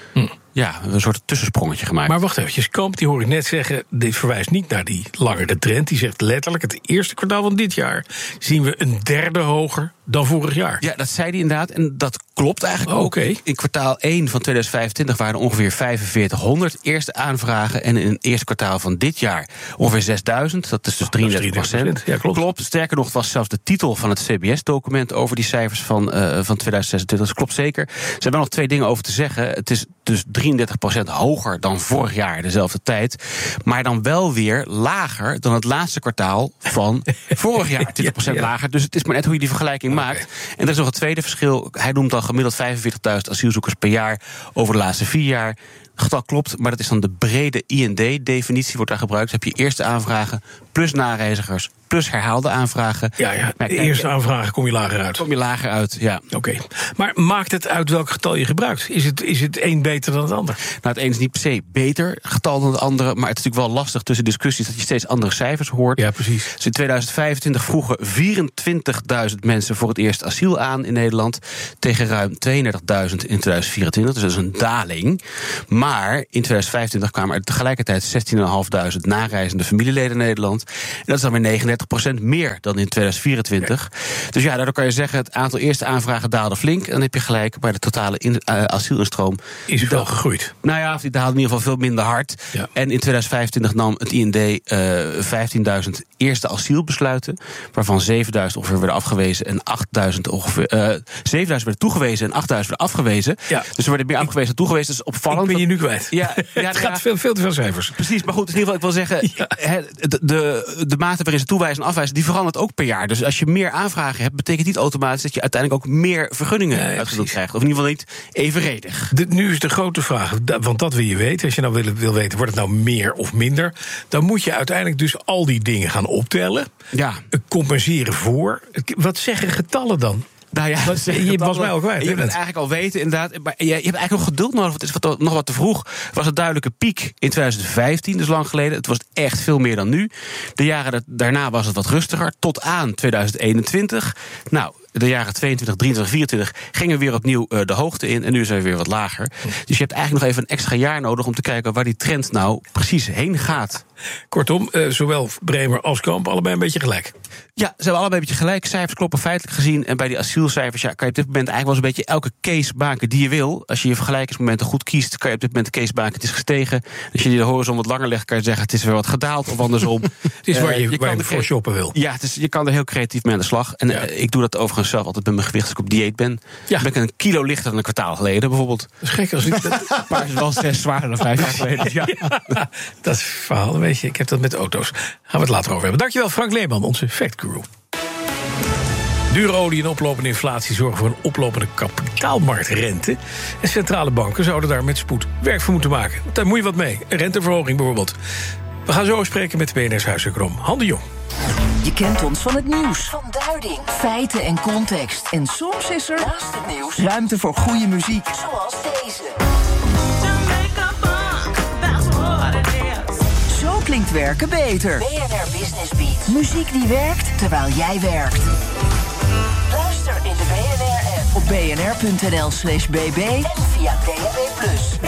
Speaker 9: een soort tussensprongetje gemaakt.
Speaker 2: Maar wacht even, Kamp, die hoor ik net zeggen, dit verwijst niet naar die langere trend. Die zegt letterlijk, het eerste kwartaal van dit jaar zien we een derde hoger dan vorig jaar.
Speaker 9: Ja, dat zei hij inderdaad. En dat klopt eigenlijk ook. In kwartaal 1 van 2025 waren er ongeveer 4500 eerste aanvragen. En in het eerste kwartaal van dit jaar ongeveer 6000. Dat is dus 33%.
Speaker 2: Ja, klopt.
Speaker 9: Sterker nog, het was zelfs de titel van het CBS-document over die cijfers van 2026. Dat klopt zeker. Er zijn wel nog 2 dingen over te zeggen. Het is dus 33% hoger dan vorig jaar, dezelfde tijd. Maar dan wel weer lager dan het laatste kwartaal van vorig jaar. 20% lager. Dus het is maar net hoe je die vergelijking maakt. En er is nog een tweede verschil. Hij noemt dan gemiddeld 45.000 asielzoekers per jaar over de laatste 4 jaar. Het getal klopt, maar dat is dan de brede IND-definitie, wordt daar gebruikt. Dan heb je eerste aanvragen plus nareizigers plus herhaalde aanvragen.
Speaker 2: Ja, de eerste aanvragen kom je lager uit.
Speaker 9: Ja.
Speaker 2: Oké. Maar maakt het uit welk getal je gebruikt? Is het een beter dan het ander?
Speaker 9: Nou, het een is niet per se beter getal dan het andere, maar het is natuurlijk wel lastig tussen discussies dat je steeds andere cijfers hoort.
Speaker 2: Ja, precies.
Speaker 9: Dus in 2025 vroegen 24.000 mensen voor het eerst asiel aan in Nederland, tegen ruim 32.000 in 2024. Dus dat is een daling. Maar in 2025 kwamen er tegelijkertijd 16.500 nareizende familieleden in Nederland. En dat is dan weer 39% meer dan in 2024. Dus ja, daardoor kan je zeggen, het aantal eerste aanvragen daalde flink. En dan heb je gelijk, maar de totale asielinstroom
Speaker 2: is wel gegroeid.
Speaker 9: Nou ja, die daalde in ieder geval veel minder hard. Ja. En in 2025 nam het IND 15.000 eerste asielbesluiten, waarvan 7.000 ongeveer werden afgewezen en 8.000 ongeveer 7.000 werden toegewezen en 8.000 werden afgewezen. Ja. Dus er werden meer afgewezen dan toegewezen. Dat is opvallend.
Speaker 2: Ik ben je nu kwijt.
Speaker 9: Ja,
Speaker 2: het gaat veel te veel cijfers.
Speaker 9: Precies, maar goed, in ieder geval, ik wil zeggen, de mate waarin ze toewijzen en afwijzen, die verandert ook per jaar. Dus als je meer aanvragen hebt, betekent niet automatisch dat je uiteindelijk ook meer vergunningen uitgedeeld krijgt. Of in ieder geval niet evenredig.
Speaker 2: Nu is de grote vraag, want dat wil je weten. Als je nou wil weten, wordt het nou meer of minder? Dan moet je uiteindelijk dus al die dingen gaan optellen.
Speaker 9: Ja.
Speaker 2: Compenseren voor. Wat zeggen getallen dan?
Speaker 9: Nou ja,
Speaker 2: je was mij ook kwijt.
Speaker 9: Je moet het eigenlijk al weten, inderdaad. Maar je hebt eigenlijk nog geduld nodig. Het is nog wat te vroeg. Het was een duidelijke piek in 2015, dus lang geleden. Het was echt veel meer dan nu. De jaren daarna was het wat rustiger, tot aan 2021. Nou, de jaren 22, 23, 24 gingen weer opnieuw de hoogte in. En nu zijn we weer wat lager. Dus je hebt eigenlijk nog even een extra jaar nodig om te kijken waar die trend nou precies heen gaat.
Speaker 2: Kortom, zowel Bremer als Kamp allebei een beetje gelijk.
Speaker 9: Ja, ze hebben allebei een beetje gelijk. Cijfers kloppen feitelijk gezien. En bij die asielcijfers kan je op dit moment eigenlijk wel eens een beetje elke case maken die je wil. Als je je vergelijkingsmomenten goed kiest, kan je op dit moment de case maken. Het is gestegen. Als je de horizon wat langer legt, kan je zeggen het is weer wat gedaald of andersom.
Speaker 2: Het is waar je voor shoppen wil.
Speaker 9: Ja, je kan er heel creatief mee aan de slag. En ik doe dat overigens zelf altijd met mijn gewicht als ik op dieet ben. Ja. Ben ik een kilo lichter dan een kwartaal geleden bijvoorbeeld.
Speaker 2: Dat is gek als ik
Speaker 9: een paar is wel 6 zwaarder dan 5 jaar geleden. Ja.
Speaker 2: Dat is het verhaal, weet je. Ik heb dat met auto's. Gaan we het later over hebben. Dankjewel Frank Leeman, onze fact guru. Dure olie en oplopende inflatie zorgen voor een oplopende kapitaalmarktrente. En centrale banken zouden daar met spoed werk voor moeten maken. Daar moet je wat mee. Een renteverhoging bijvoorbeeld. We gaan zo spreken met de BNR's huiseconoom Han de Jong.
Speaker 4: Je kent ons van het nieuws. Van duiding, feiten en context. En soms is er, naast het nieuws, ruimte voor goede muziek. Zoals deze. Zo klinkt werken beter. BNR Business Beat. Muziek die werkt terwijl jij werkt. Luister in de BNR-app op bnr.nl/bb en via DAB+.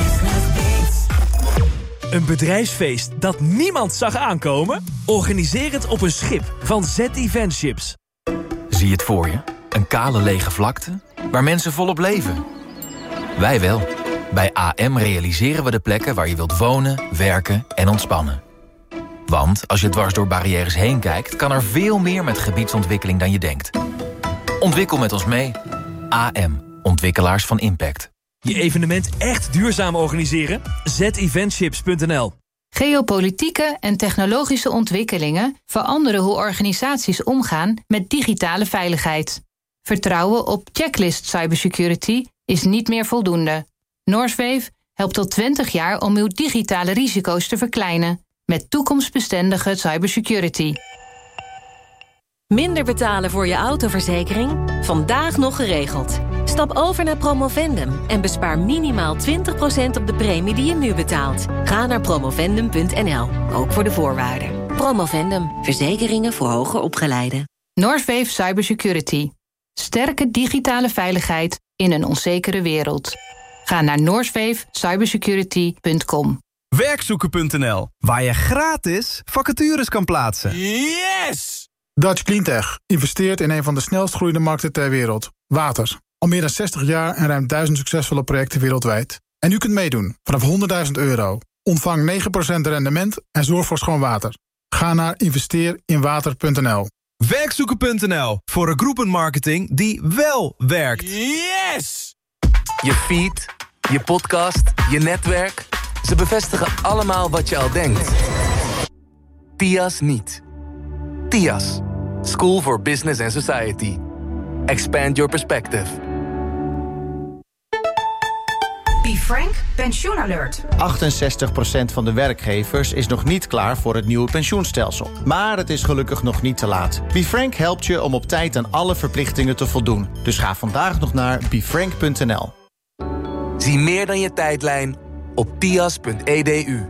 Speaker 10: Een bedrijfsfeest dat niemand zag aankomen? Organiseer het op een schip van Z-Eventships.
Speaker 14: Zie het voor je? Een kale lege vlakte waar mensen volop leven. Wij wel. Bij AM realiseren we de plekken waar je wilt wonen, werken en ontspannen. Want als je dwars door barrières heen kijkt, kan er veel meer met gebiedsontwikkeling dan je denkt. Ontwikkel met ons mee. AM. Ontwikkelaars van impact.
Speaker 10: Je evenement echt duurzaam organiseren? zeventships.nl.
Speaker 15: Geopolitieke en technologische ontwikkelingen veranderen hoe organisaties omgaan met digitale veiligheid. Vertrouwen op checklist cybersecurity is niet meer voldoende. Norswave helpt al 20 jaar om uw digitale risico's te verkleinen met toekomstbestendige cybersecurity.
Speaker 17: Minder betalen voor je autoverzekering? Vandaag nog geregeld. Stap over naar Promovendum en bespaar minimaal 20% op de premie die je nu betaalt. Ga naar promovendum.nl, ook voor de voorwaarden. Promovendum, verzekeringen voor hoger opgeleiden.
Speaker 15: Norswave Cybersecurity. Sterke digitale veiligheid in een onzekere wereld. Ga naar noordsweefcybersecurity.com.
Speaker 6: Werkzoeken.nl, waar je gratis vacatures kan plaatsen.
Speaker 12: Yes! Dutch Cleantech investeert in een van de snelst groeiende markten ter wereld. Water. Al meer dan 60 jaar en ruim 1000 succesvolle projecten wereldwijd. En u kunt meedoen vanaf €100.000. Ontvang 9% rendement en zorg voor schoon water. Ga naar investeerinwater.nl.
Speaker 6: Werkzoeken.nl, voor een groepenmarketing die wel werkt.
Speaker 12: Yes!
Speaker 18: Je feed, je podcast, je netwerk. Ze bevestigen allemaal wat je al denkt. TIAS niet. TIAS. School for Business and Society. Expand your perspective.
Speaker 20: BeFrank Pensioen Alert.
Speaker 21: 68% van de werkgevers is nog niet klaar voor het nieuwe pensioenstelsel. Maar het is gelukkig nog niet te laat. BeFrank helpt je om op tijd aan alle verplichtingen te voldoen. Dus ga vandaag nog naar befrank.nl.
Speaker 18: Zie meer dan je tijdlijn op tias.edu.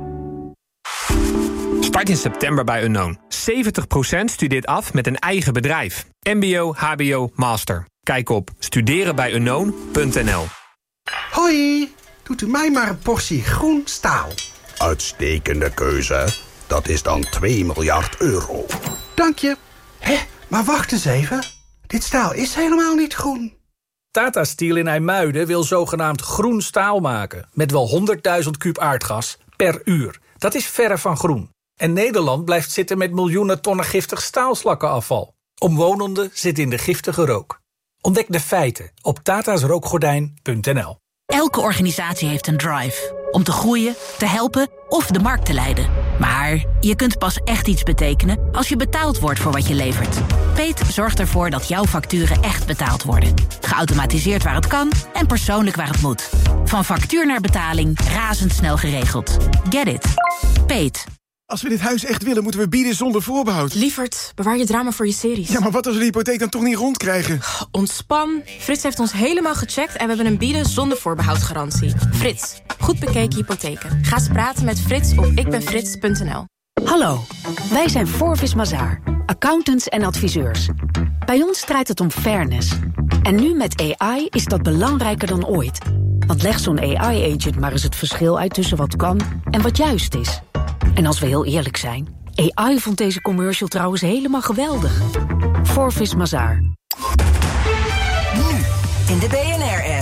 Speaker 22: Start in september bij Unknown. 70% studeert af met een eigen bedrijf. MBO, HBO, master. Kijk op studerenbijunknown.nl.
Speaker 27: Hoi, doet u mij maar een portie groen staal.
Speaker 28: Uitstekende keuze. Dat is dan €2 miljard.
Speaker 27: Dank je. Hé, maar wacht eens even. Dit staal is helemaal niet groen.
Speaker 29: Tata Steel in IJmuiden wil zogenaamd groen staal maken. Met wel 100.000 kuub aardgas per uur. Dat is verre van groen. En Nederland blijft zitten met miljoenen tonnen giftig staalslakkenafval. Omwonenden zitten in de giftige rook. Ontdek de feiten op tatasrookgordijn.nl.
Speaker 30: Elke organisatie heeft een drive. Om te groeien, te helpen of de markt te leiden. Maar je kunt pas echt iets betekenen als je betaald wordt voor wat je levert. Peet zorgt ervoor dat jouw facturen echt betaald worden. Geautomatiseerd waar het kan en persoonlijk waar het moet. Van factuur naar betaling, razendsnel geregeld. Get it. Peet.
Speaker 31: Als we dit huis echt willen, moeten we bieden zonder voorbehoud.
Speaker 32: Lievert, bewaar je drama voor je series.
Speaker 31: Ja, maar wat als we de hypotheek dan toch niet rondkrijgen?
Speaker 32: Ontspan. Frits heeft ons helemaal gecheckt en we hebben een bieden zonder voorbehoudgarantie. Frits, goed bekeken hypotheken. Ga eens praten met Frits op ikbenfrits.nl.
Speaker 33: Hallo, wij zijn Forvis Mazars, accountants en adviseurs. Bij ons draait het om fairness. En nu met AI is dat belangrijker dan ooit. Want leg zo'n AI-agent maar eens het verschil uit tussen wat kan en wat juist is. En als we heel eerlijk zijn, AI vond deze commercial trouwens helemaal geweldig. Forvis Mazars.
Speaker 4: Nu in de BNR-app.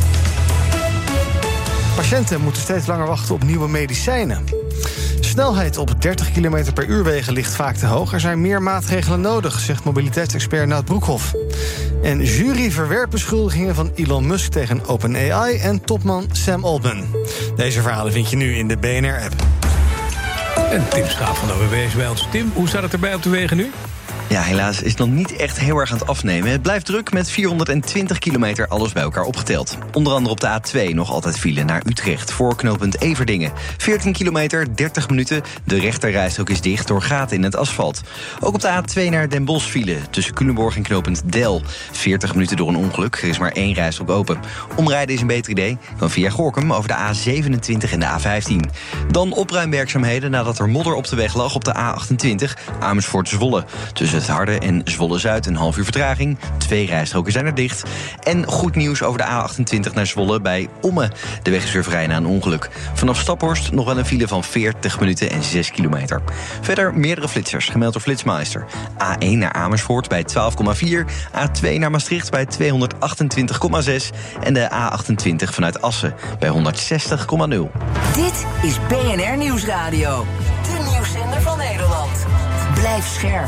Speaker 1: Patiënten moeten steeds langer wachten op nieuwe medicijnen. Snelheid op 30 km per uur wegen ligt vaak te hoog. Er zijn meer maatregelen nodig, zegt mobiliteitsexpert Nout Broekhoff. En jury verwerpt beschuldigingen van Elon Musk tegen OpenAI en topman Sam Altman. Deze verhalen vind je nu in de BNR-app.
Speaker 2: En Tim Schaap van de OWB is bij ons. Tim, hoe staat het erbij op de wegen nu?
Speaker 19: Ja, helaas is het nog niet echt heel erg aan het afnemen. Het blijft druk met 420 kilometer alles bij elkaar opgeteld. Onder andere op de A2 nog altijd file naar Utrecht voor knooppunt Everdingen. 14 kilometer, 30 minuten. De rechterrijstrook is dicht door gaten in het asfalt. Ook op de A2 naar Den Bosch file tussen Culemborg en knooppunt Del. 40 minuten door een ongeluk. Er is maar 1 rijstrook open. Omrijden is een beter idee. Dan via Gorinchem over de A27 en de A15. Dan opruimwerkzaamheden nadat er modder op de weg lag op de A28 Amersfoort-Zwolle. Tussen het Harde en Zwolle-Zuid een half uur vertraging. 2 rijstroken zijn er dicht. En goed nieuws over de A28 naar Zwolle bij Ommen. De weg is weer vrij na een ongeluk. Vanaf Staphorst nog wel een file van 40 minuten en 6 kilometer. Verder meerdere flitsers, gemeld door Flitsmeister. A1 naar Amersfoort bij 12,4. A2 naar Maastricht bij 228,6. En de A28 vanuit Assen bij 160,0.
Speaker 4: Dit is BNR Nieuwsradio. De nieuwszender van Nederland. Blijf scherp.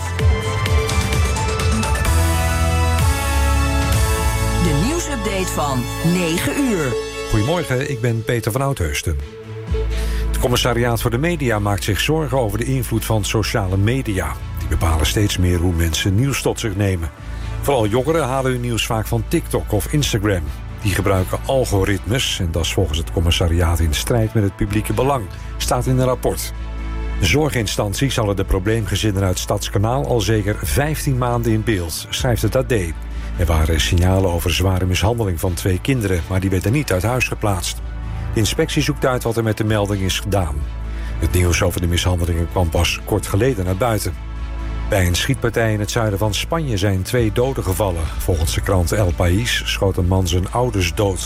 Speaker 4: De nieuwsupdate van 9 uur.
Speaker 34: Goedemorgen, ik ben Peter van Oudheusden. Het Commissariaat voor de Media maakt zich zorgen over de invloed van sociale media. Die bepalen steeds meer hoe mensen nieuws tot zich nemen. Vooral jongeren halen hun nieuws vaak van TikTok of Instagram. Die gebruiken algoritmes en dat is volgens het commissariaat in strijd met het publieke belang, staat in een rapport. De zorginstanties hadden de probleemgezinnen uit Stadskanaal al zeker 15 maanden in beeld, schrijft het AD. Er waren signalen over zware mishandeling van 2 kinderen, maar die werden niet uit huis geplaatst. De inspectie zoekt uit wat er met de melding is gedaan. Het nieuws over de mishandelingen kwam pas kort geleden naar buiten. Bij een schietpartij in het zuiden van Spanje zijn 2 doden gevallen. Volgens de krant El País schoot een man zijn ouders dood.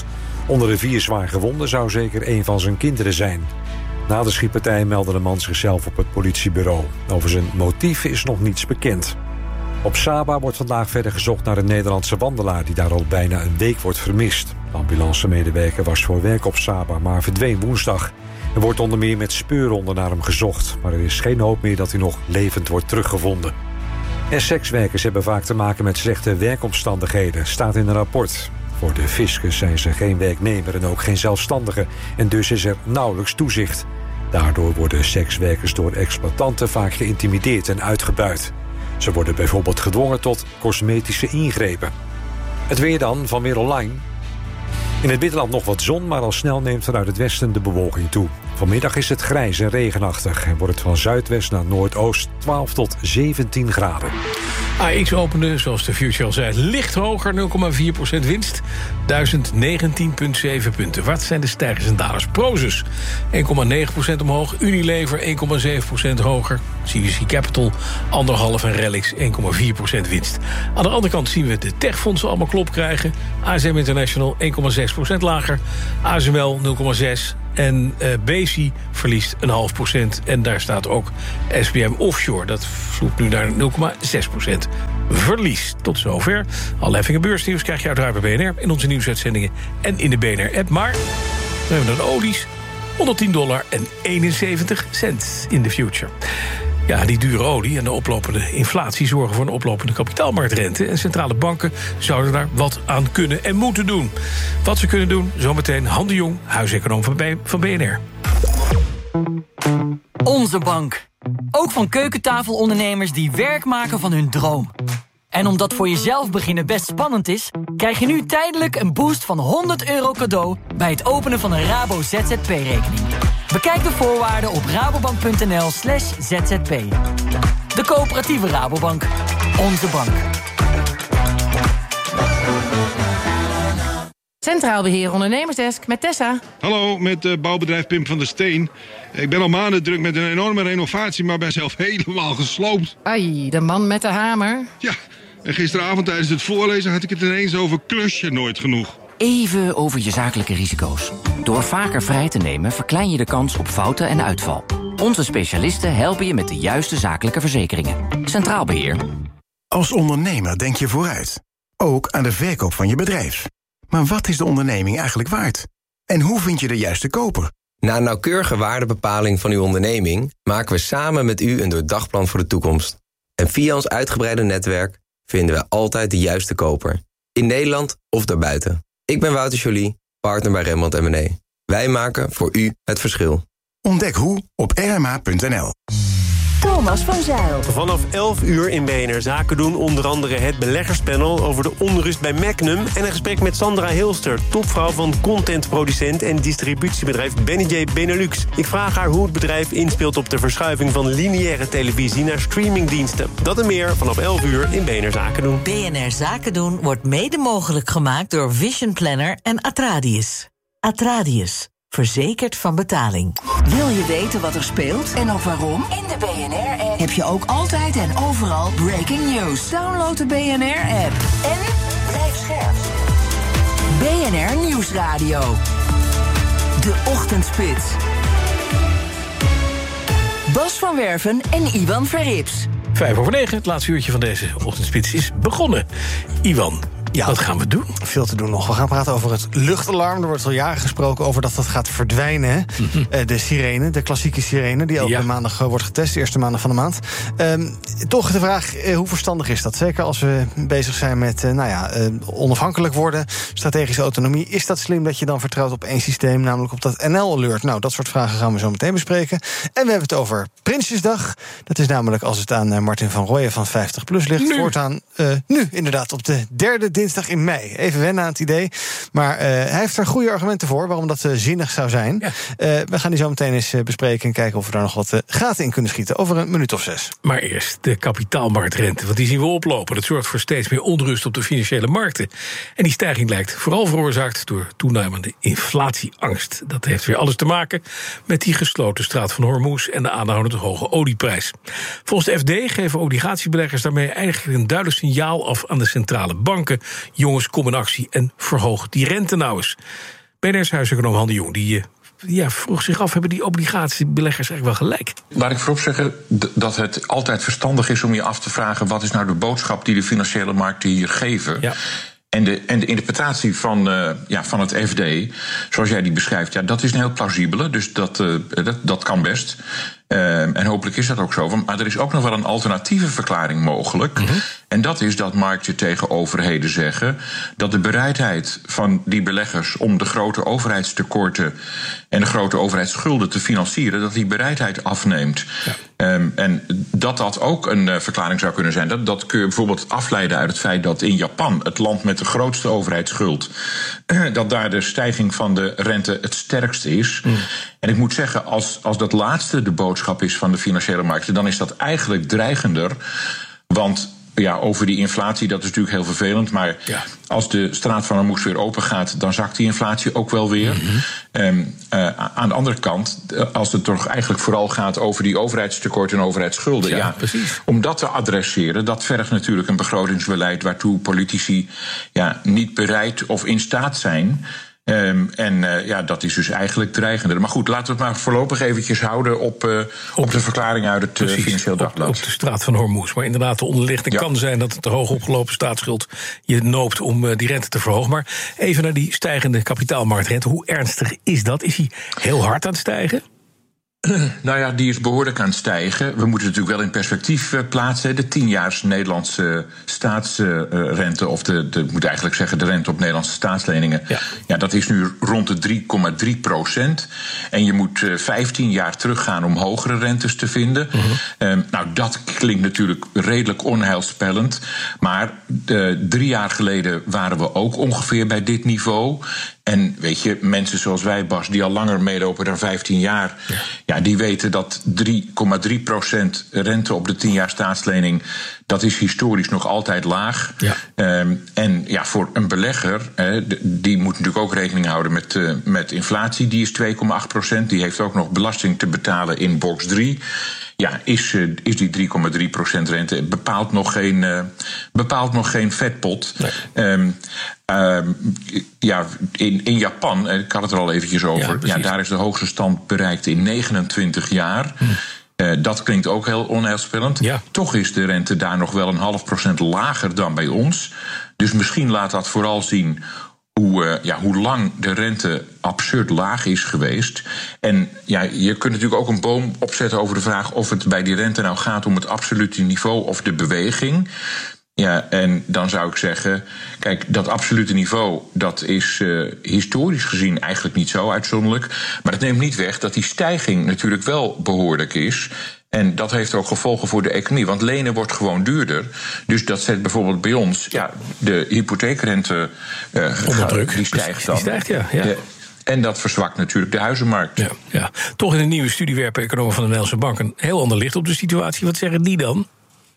Speaker 34: Onder de 4 zwaar gewonden zou zeker een van zijn kinderen zijn. Na de schietpartij meldde de man zichzelf op het politiebureau. Over zijn motief is nog niets bekend. Op Saba wordt vandaag verder gezocht naar een Nederlandse wandelaar die daar al bijna een week wordt vermist. De ambulancemedewerker was voor werk op Saba, maar verdween woensdag. Er wordt onder meer met speurhonden naar hem gezocht, maar er is geen hoop meer dat hij nog levend wordt teruggevonden. En sekswerkers hebben vaak te maken met slechte werkomstandigheden, staat in een rapport. Voor de fiscus zijn ze geen werknemer en ook geen zelfstandige, en dus is er nauwelijks toezicht. Daardoor worden sekswerkers door exploitanten vaak geïntimideerd en uitgebuit. Ze worden bijvoorbeeld gedwongen tot cosmetische ingrepen. Het weer dan, van Weer Online. In het binnenland nog wat zon, maar al snel neemt er uit het westen de bewolking toe. Vanmiddag is het grijs en regenachtig en wordt het van zuidwest naar noordoost 12 tot 17 graden.
Speaker 2: AX opende, zoals de Future al zei, licht hoger, 0,4% winst. 1019,7 punten. Wat zijn de stijgers en dalers? Prosus, 1,9% omhoog. Unilever, 1,7% hoger. CVC Capital, 1,5% en Relix, 1,4% winst. Aan de andere kant zien we de techfondsen allemaal klop krijgen. ASM International, 1,6% lager. ASML, 0,6%. En Besi verliest 0,5%. En daar staat ook SBM Offshore. Dat vloekt nu naar 0,6% verlies. Tot zover. Alle heffingen beursnieuws krijg je uiteraard bij BNR... in onze nieuwsuitzendingen en in de BNR-app. Maar we hebben dan olies. $110,71 in de future. Ja, die dure olie en de oplopende inflatie zorgen voor een oplopende kapitaalmarktrente. En centrale banken zouden daar wat aan kunnen en moeten doen. Wat ze kunnen doen, zometeen Han de Jong, huiseconoom van BNR.
Speaker 3: Onze bank. Ook van keukentafelondernemers die werk maken van hun droom. En omdat voor jezelf beginnen best spannend is, krijg je nu tijdelijk een boost van €100 cadeau bij het openen van een Rabo ZZP-rekening. Bekijk de voorwaarden op rabobank.nl/zzp. De coöperatieve Rabobank. Onze bank.
Speaker 5: Centraal Beheer Ondernemersdesk met Tessa.
Speaker 7: Hallo, met bouwbedrijf Pim van der Steen. Ik ben al maanden druk met een enorme renovatie, maar ben zelf helemaal gesloopt.
Speaker 5: Ai, de man met de hamer.
Speaker 7: Ja, en gisteravond tijdens het voorlezen had ik het ineens over klusje nooit genoeg.
Speaker 8: Even over je zakelijke risico's. Door vaker vrij te nemen verklein je de kans op fouten en uitval. Onze specialisten helpen je met de juiste zakelijke verzekeringen. Centraal Beheer.
Speaker 9: Als ondernemer denk je vooruit. Ook aan de verkoop van je bedrijf. Maar wat is de onderneming eigenlijk waard? En hoe vind je de juiste koper?
Speaker 10: Na een nauwkeurige waardebepaling van uw onderneming maken we samen met u een doordagplan voor de toekomst. En via ons uitgebreide netwerk vinden we altijd de juiste koper. In Nederland of daarbuiten. Ik ben Wouter Joly, partner bij Rembrandt & Mené. Wij maken voor u het verschil.
Speaker 9: Ontdek hoe op rma.nl.
Speaker 11: Thomas van Zijl.
Speaker 13: Vanaf 11 uur in BNR Zaken doen onder andere het beleggerspanel over de onrust bij Magnum en een gesprek met Sandra Hilster, topvrouw van contentproducent en distributiebedrijf Benny J Benelux. Ik vraag haar hoe het bedrijf inspeelt op de verschuiving van lineaire televisie naar streamingdiensten. Dat en meer vanaf 11 uur in BNR Zaken doen.
Speaker 14: BNR Zaken doen wordt mede mogelijk gemaakt door Vision Planner en Atradius. Atradius. Verzekerd van betaling.
Speaker 4: Wil je weten wat er speelt en ook waarom? In de BNR-app heb je ook altijd en overal breaking news. Download de BNR-app en blijf scherp. BNR Nieuwsradio. De Ochtendspits. Bas van Werven en Iwan Verrips.
Speaker 2: 9:05, het laatste uurtje van deze Ochtendspits is begonnen. Iwan, ja, wat gaan we doen?
Speaker 1: Veel te doen nog. We gaan praten over het luchtalarm. Er wordt al jaren gesproken over dat gaat verdwijnen. De sirene, de klassieke sirene, die elke maandag wordt getest. De eerste maandag van de maand. Toch de vraag, hoe verstandig is dat? Zeker als we bezig zijn met onafhankelijk worden, strategische autonomie. Is dat slim dat je dan vertrouwt op één systeem, namelijk op dat NL-alert? Nou, dat soort vragen gaan we zo meteen bespreken. En we hebben het over Prinsjesdag. Dat is namelijk als het aan Martin van Rooyen van 50PLUS ligt. Voortaan nu inderdaad op de derde dinsdag in mei. Even wennen aan het idee. Maar hij heeft er goede argumenten voor waarom dat zinnig zou zijn. Ja. We gaan die zo meteen eens bespreken en kijken of we daar nog wat gaten in kunnen schieten. Over een minuut of 6.
Speaker 2: Maar eerst de kapitaalmarktrente, want die zien we oplopen. Dat zorgt voor steeds meer onrust op de financiële markten. En die stijging lijkt vooral veroorzaakt door toenemende inflatieangst. Dat heeft weer alles te maken met die gesloten straat van Hormuz en de aanhoudend hoge olieprijs. Volgens de FD geven obligatiebeleggers daarmee eigenlijk een duidelijk signaal af aan de centrale banken. Jongens, kom in actie en verhoog die rente nou eens. BNR's huiseconoom Han de Jong, die vroeg zich af, hebben die obligatiebeleggers eigenlijk wel gelijk?
Speaker 6: Laat ik voorop zeggen dat het altijd verstandig is om je af te vragen, wat is nou de boodschap die de financiële markten hier geven? Ja. En de interpretatie van het FD, zoals jij die beschrijft, dat is een heel plausibele, dus dat kan best. En hopelijk is dat ook zo. Maar er is ook nog wel een alternatieve verklaring mogelijk. Mm-hmm. En dat is dat markten tegen overheden zeggen dat de bereidheid van die beleggers om de grote overheidstekorten en de grote overheidsschulden te financieren, dat die bereidheid afneemt. Ja. En dat ook een verklaring zou kunnen zijn. Dat kun je bijvoorbeeld afleiden uit het feit dat in Japan, het land met de grootste overheidsschuld, dat daar de stijging van de rente het sterkste is. Mm. En ik moet zeggen, als dat laatste de boodschap is van de financiële markten, dan is dat eigenlijk dreigender. Want over die inflatie, dat is natuurlijk heel vervelend. Maar als de straat van Hormuz weer open gaat, dan zakt die inflatie ook wel weer. Mm-hmm. Aan de andere kant, als het toch eigenlijk vooral gaat over die overheidstekorten en overheidsschulden. Precies. Om dat te adresseren, dat vergt natuurlijk een begrotingsbeleid waartoe politici niet bereid of in staat zijn. Dat is dus eigenlijk dreigender. Maar goed, laten we het maar voorlopig eventjes houden op de verklaring uit het Financieel Dagblad.
Speaker 2: Op de straat van Hormuz. Maar inderdaad, de onderligging kan zijn dat de hoog opgelopen staatsschuld je noopt om die rente te verhogen. Maar even naar die stijgende kapitaalmarktrente. Hoe ernstig is dat? Is die heel hard aan het stijgen?
Speaker 6: Die is behoorlijk aan het stijgen. We moeten natuurlijk wel in perspectief plaatsen. De 10-jaars Nederlandse staatsrente, of ik moet eigenlijk zeggen de rente op Nederlandse staatsleningen. Ja, dat is nu rond de 3,3%. En je moet 15 jaar teruggaan om hogere rentes te vinden. Mm-hmm. Dat klinkt natuurlijk redelijk onheilspellend. Maar 3 jaar geleden waren we ook ongeveer bij dit niveau. En weet je, mensen zoals wij, Bas, die al langer meelopen dan 15 jaar, die weten dat 3,3% rente op de 10-jaar staatslening, dat is historisch nog altijd laag. Ja. Voor een belegger, die moet natuurlijk ook rekening houden met inflatie, die is 2,8%. Die heeft ook nog belasting te betalen in box 3. Ja, is die 3,3% rente bepaalt nog geen vetpot. Nee. In Japan, ik had het er al eventjes over, daar is de hoogste stand bereikt in 29 jaar. Dat klinkt ook heel onheilspellend. Ja. Toch is de rente daar nog wel 0,5% lager dan bij ons. Dus misschien laat dat vooral zien hoe lang de rente absurd laag is geweest. En je kunt natuurlijk ook een boom opzetten over de vraag of het bij die rente nou gaat om het absolute niveau of de beweging. Ja, en dan zou ik zeggen, kijk, dat absolute niveau, dat is historisch gezien eigenlijk niet zo uitzonderlijk. Maar dat neemt niet weg dat die stijging natuurlijk wel behoorlijk is. En dat heeft ook gevolgen voor de economie, want lenen wordt gewoon duurder. Dus dat zet bijvoorbeeld bij ons de hypotheekrente onder druk. Die stijgt dan. Die stijgt, ja. En dat verzwakt natuurlijk de huizenmarkt.
Speaker 2: Ja. Toch in een nieuwe studie werpen economen van de Nederlandse Bank een heel ander licht op de situatie. Wat zeggen die dan?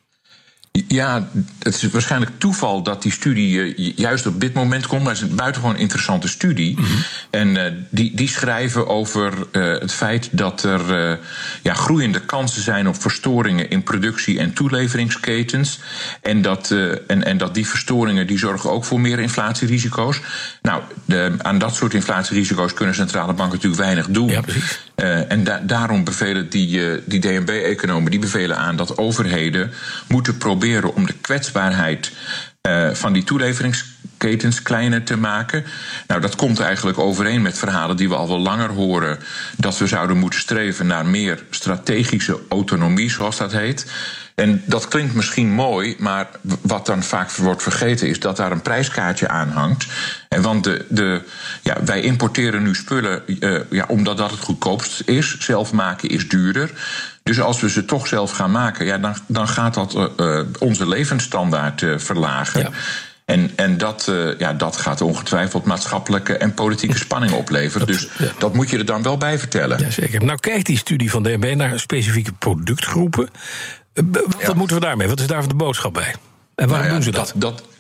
Speaker 6: Ja, het is waarschijnlijk toeval dat die studie juist op dit moment komt. Maar het is een buitengewoon interessante studie. Mm-hmm. En die schrijven over het feit dat er groeiende kansen zijn op verstoringen in productie- en toeleveringsketens. En dat die verstoringen die zorgen ook voor meer inflatierisico's. Nou, aan dat soort inflatierisico's kunnen centrale banken natuurlijk weinig doen. Ja, precies. En daarom bevelen die DNB-economen die bevelen aan dat overheden moeten proberen om de kwetsbaarheid van die toeleveringsketens kleiner te maken. Nou, dat komt eigenlijk overeen met verhalen die we al wel langer horen, dat we zouden moeten streven naar meer strategische autonomie, zoals dat heet. En dat klinkt misschien mooi, maar wat dan vaak wordt vergeten is dat daar een prijskaartje aan hangt. En want wij importeren nu spullen omdat dat het goedkoopst is. Zelf maken is duurder. Dus als we ze toch zelf gaan maken, dan gaat dat onze levensstandaard verlagen. Ja. En dat gaat ongetwijfeld maatschappelijke en politieke spanning opleveren. Dus dat moet je er dan wel bij vertellen.
Speaker 2: Jazeker. Nou kijkt die studie van DNB naar specifieke productgroepen. Wat moeten we daarmee? Wat is daar de boodschap bij? En waarom doen ze dat?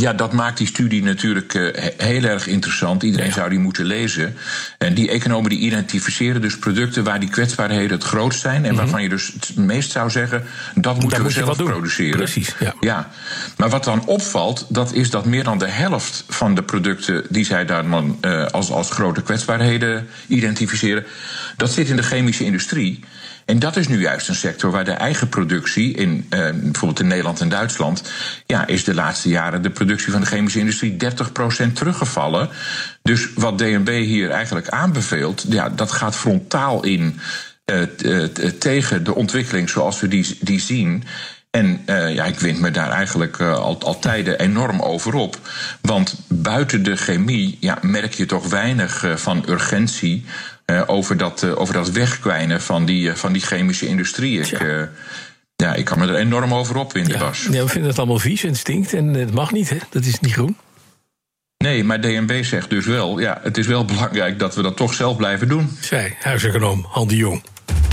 Speaker 6: Ja, dat maakt die studie natuurlijk heel erg interessant. Iedereen zou die moeten lezen. En die economen die identificeren dus producten waar die kwetsbaarheden het grootst zijn. En waarvan je dus het meest zou zeggen, dat moeten we zelf produceren.
Speaker 2: Precies,
Speaker 6: ja. Maar wat dan opvalt, dat is dat meer dan de helft van de producten die zij daar dan als grote kwetsbaarheden identificeren, dat zit in de chemische industrie. En dat is nu juist een sector waar de eigen productie, in bijvoorbeeld in Nederland en Duitsland, is de laatste jaren de productie van de chemische industrie 30% teruggevallen. Dus wat DNB hier eigenlijk aanbeveelt, dat gaat frontaal in tegen de ontwikkeling zoals we die zien. En ik wind me daar eigenlijk al tijden enorm over op. Want buiten de chemie merk je toch weinig van urgentie over dat wegkwijnen van die chemische industrie. Ik kan me er enorm over opwinden, Bas.
Speaker 2: Ja, we vinden het allemaal vies en stinkt en het mag niet, hè? Dat is niet groen.
Speaker 6: Nee, maar DNB zegt dus wel, het is wel belangrijk dat we dat toch zelf blijven doen.
Speaker 2: Zij, huiseconoom Han de Jong.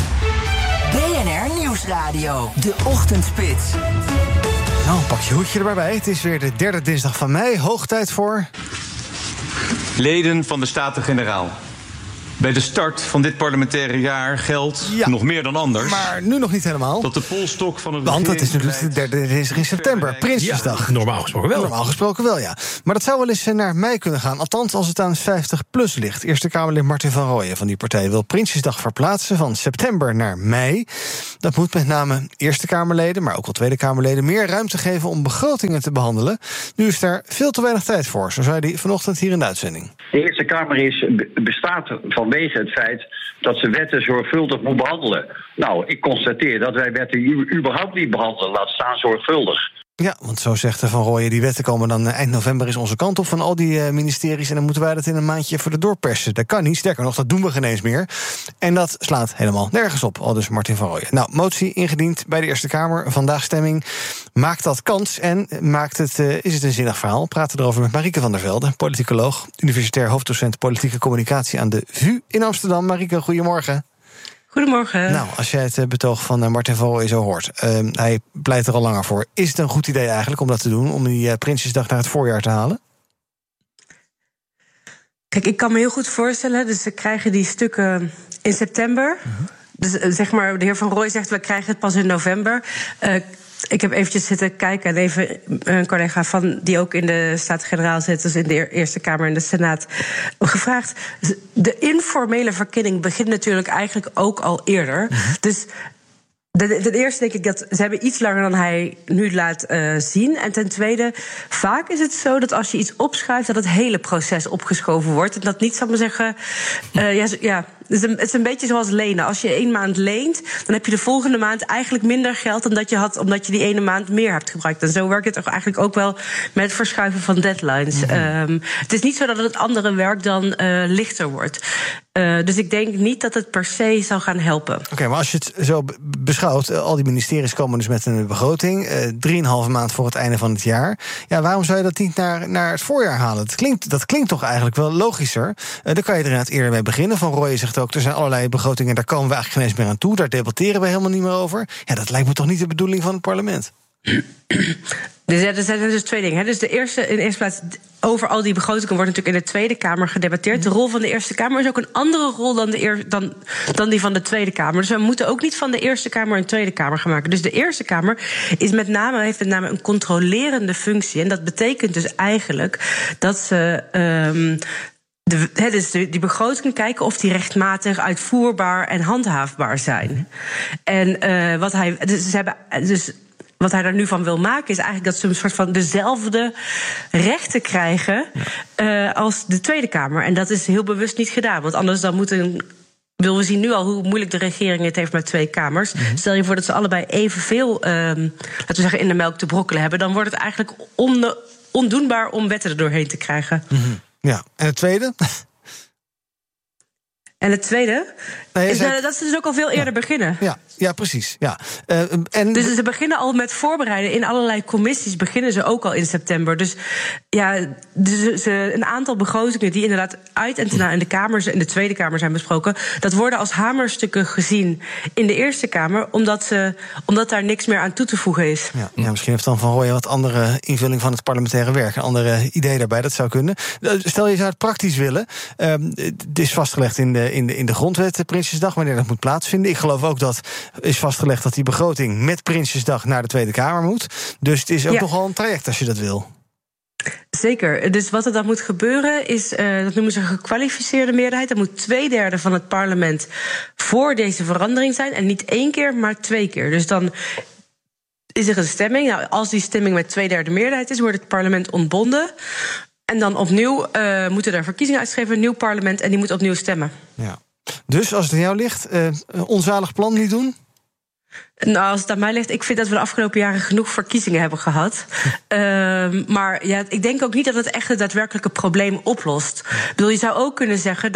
Speaker 4: BNR Nieuwsradio, de ochtendspits.
Speaker 1: Nou, pak je hoedje er bij. Het is weer de derde dinsdag van mei. Hoog tijd voor
Speaker 12: leden van de Staten-Generaal. Bij de start van dit parlementaire jaar geldt, nog meer dan anders,
Speaker 1: maar nu nog niet helemaal,
Speaker 12: dat de polstok van het
Speaker 1: want het is natuurlijk de derde dinsdag in september, Prinsjesdag.
Speaker 2: Ja, normaal gesproken wel.
Speaker 1: Normaal gesproken wel, ja. Maar dat zou wel eens naar mei kunnen gaan, althans als het aan 50PLUS ligt. Eerste Kamerlid Martin van Rooyen van die partij wil Prinsjesdag verplaatsen van september naar mei. Dat moet met name Eerste Kamerleden, maar ook wel Tweede Kamerleden, meer ruimte geven om begrotingen te behandelen. Nu is daar veel te weinig tijd voor, zo zei hij vanochtend hier in de uitzending.
Speaker 15: De Eerste Kamer bestaat vanwege het feit dat ze wetten zorgvuldig moet behandelen. Nou, ik constateer dat wij wetten überhaupt niet behandelen, laat staan zorgvuldig.
Speaker 1: Ja, want zo zegt Van Rooyen, die wetten komen dan eind november is onze kant op van al die ministeries en dan moeten wij dat in een maandje voor de doorpersen. Dat kan niet, sterker nog, dat doen we geen eens meer. En dat slaat helemaal nergens op, aldus Martin van Rooyen. Nou, motie ingediend bij de Eerste Kamer, vandaag stemming. Maakt dat kans en is het een zinnig verhaal? We praten erover met Marieke van der Velde, politicoloog, universitair hoofddocent politieke communicatie aan de VU in Amsterdam. Marieke, goedemorgen.
Speaker 16: Goedemorgen.
Speaker 1: Nou, als jij het betoog van Martin van Rooyen zo hoort, hij pleit er al langer voor. Is het een goed idee eigenlijk om dat te doen, om die Prinsjesdag naar het voorjaar te halen?
Speaker 16: Kijk, ik kan me heel goed voorstellen, dus ze krijgen die stukken in september. Dus zeg maar, de heer Van Rooyen zegt, we krijgen het pas in november. Ik heb eventjes zitten kijken en even een collega van die ook in de Staten-Generaal zit, dus in de Eerste Kamer en de Senaat, gevraagd. De informele verkenning begint natuurlijk eigenlijk ook al eerder. Dus ten eerste denk ik dat ze hebben iets langer dan hij nu laat zien. En ten tweede, vaak is het zo dat als je iets opschuift, dat het hele proces opgeschoven wordt. En dat niet, zal ik maar zeggen, het is een beetje zoals lenen. Als je 1 maand leent, dan heb je de volgende maand eigenlijk minder geld dan dat je had, omdat je die ene maand meer hebt gebruikt. En zo werkt het toch eigenlijk ook wel met het verschuiven van deadlines. Het is niet zo dat het andere werk dan lichter wordt. Dus ik denk niet dat het per se zou gaan helpen. Oké, maar als je het zo beschouwt, al die ministeries komen dus met een begroting, 3,5 maand voor het einde van het jaar. Ja, waarom zou je dat niet naar het voorjaar halen? Dat klinkt toch eigenlijk wel logischer. Dan kan je er inderdaad eerder mee beginnen. Van Rooyen zegt ook, er zijn allerlei begrotingen, daar komen we eigenlijk geen eens meer aan toe. Daar debatteren we helemaal niet meer over. Ja, dat lijkt me toch niet de bedoeling van het parlement? Dus er zijn dus 2 dingen. Dus in de eerste plaats, over al die begrotingen wordt natuurlijk in de Tweede Kamer gedebatteerd. De rol van de Eerste Kamer is ook een andere rol dan die van de Tweede Kamer. Dus we moeten ook niet van de Eerste Kamer een Tweede Kamer gaan maken. Dus de Eerste Kamer heeft met name een controlerende functie. En dat betekent dus eigenlijk dat ze dus die begrotingen kijken of die rechtmatig, uitvoerbaar en handhaafbaar zijn. En wat hij daar nu van wil maken, is eigenlijk dat ze een soort van dezelfde rechten krijgen als de Tweede Kamer. En dat is heel bewust niet gedaan. Want anders dan we zien nu al hoe moeilijk de regering het heeft met 2 kamers. Stel je voor dat ze allebei evenveel, laten we zeggen, in de melk te brokkelen hebben, dan wordt het eigenlijk ondoenbaar om wetten er doorheen te krijgen.
Speaker 1: Ja, en het tweede?
Speaker 16: En het tweede? Dat ze dus ook al veel eerder beginnen.
Speaker 1: Ja, precies. Ja.
Speaker 16: Dus ze beginnen al met voorbereiden. In allerlei commissies beginnen ze ook al in september. Dus een aantal begrotingen die inderdaad uit en in de Kamer, in de Tweede Kamer zijn besproken, dat worden als hamerstukken gezien in de Eerste Kamer, omdat daar niks meer aan toe te voegen is.
Speaker 1: Ja, misschien heeft dan Van Rooyen wat andere invulling van het parlementaire werk, een andere idee daarbij, dat zou kunnen. Stel je zou het praktisch willen. Het is vastgelegd in de grondwet, Prinsjesdag, wanneer dat moet plaatsvinden. Ik geloof ook dat is vastgelegd dat die begroting met Prinsjesdag naar de Tweede Kamer moet. Dus het is ook nogal een traject als je dat wil.
Speaker 16: Zeker. Dus wat er dan moet gebeuren is, dat noemen ze een gekwalificeerde meerderheid. Dan moet 2/3 van het parlement voor deze verandering zijn. En niet 1 keer, maar 2 keer. Dus dan is er een stemming. Nou, als die stemming met 2/3 meerderheid is, wordt het parlement ontbonden. En dan opnieuw moeten er verkiezingen uitgeschreven, een nieuw parlement, en die moet opnieuw stemmen. Ja.
Speaker 1: Dus als het aan jou ligt, onzalig plan niet doen?
Speaker 16: Nou, als het aan mij ligt, ik vind dat we de afgelopen jaren genoeg verkiezingen hebben gehad. Maar ik denk ook niet dat het echt het daadwerkelijke probleem oplost. Ik bedoel, je zou ook kunnen zeggen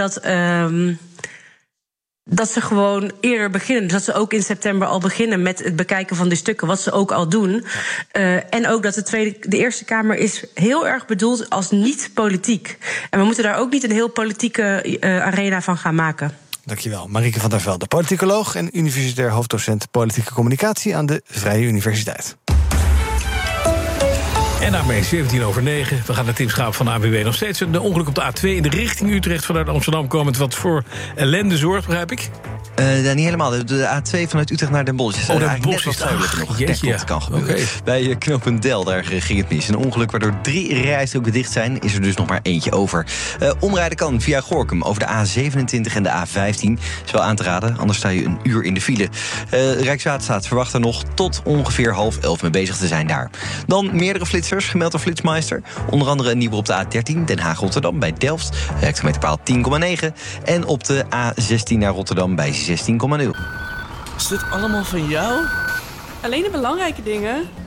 Speaker 16: dat ze gewoon eerder beginnen. Dus dat ze ook in september al beginnen met het bekijken van die stukken, wat ze ook al doen. En ook dat de Eerste Kamer is heel erg bedoeld als niet politiek. En we moeten daar ook niet een heel politieke arena van gaan maken.
Speaker 1: Dankjewel. Marieke van der Velde, politicoloog en universitair hoofddocent politieke communicatie aan de Vrije Universiteit.
Speaker 2: En daarmee 7:17. We gaan naar Tim Schaap van de ANWB. Nog steeds een ongeluk op de A2 in de richting Utrecht vanuit Amsterdam komend, wat voor ellende zorgt, begrijp ik?
Speaker 19: Niet helemaal. De A2 vanuit Utrecht naar Den Bosch is eigenlijk net wat zuidelijker nog. Dat kan gebeuren. Okay. Bij knooppunt Del, daar ging het mis. Een ongeluk waardoor 3 rijstroken dicht zijn, is er dus nog maar eentje over. Omrijden kan via Gorinchem over de A27 en de A15. Is wel aan te raden, anders sta je een uur in de file. Rijkswaterstaat verwacht er nog tot ongeveer 10:30 mee bezig te zijn daar. Dan meerdere flitsers, gemeld door Flitsmeister. Onder andere een nieuwe op de A13, Den Haag-Rotterdam bij Delft. Hectometerpaal 10,9. En op de A16 naar Rotterdam bij 16,0.
Speaker 17: Is dit allemaal van jou?
Speaker 18: Alleen de belangrijke dingen.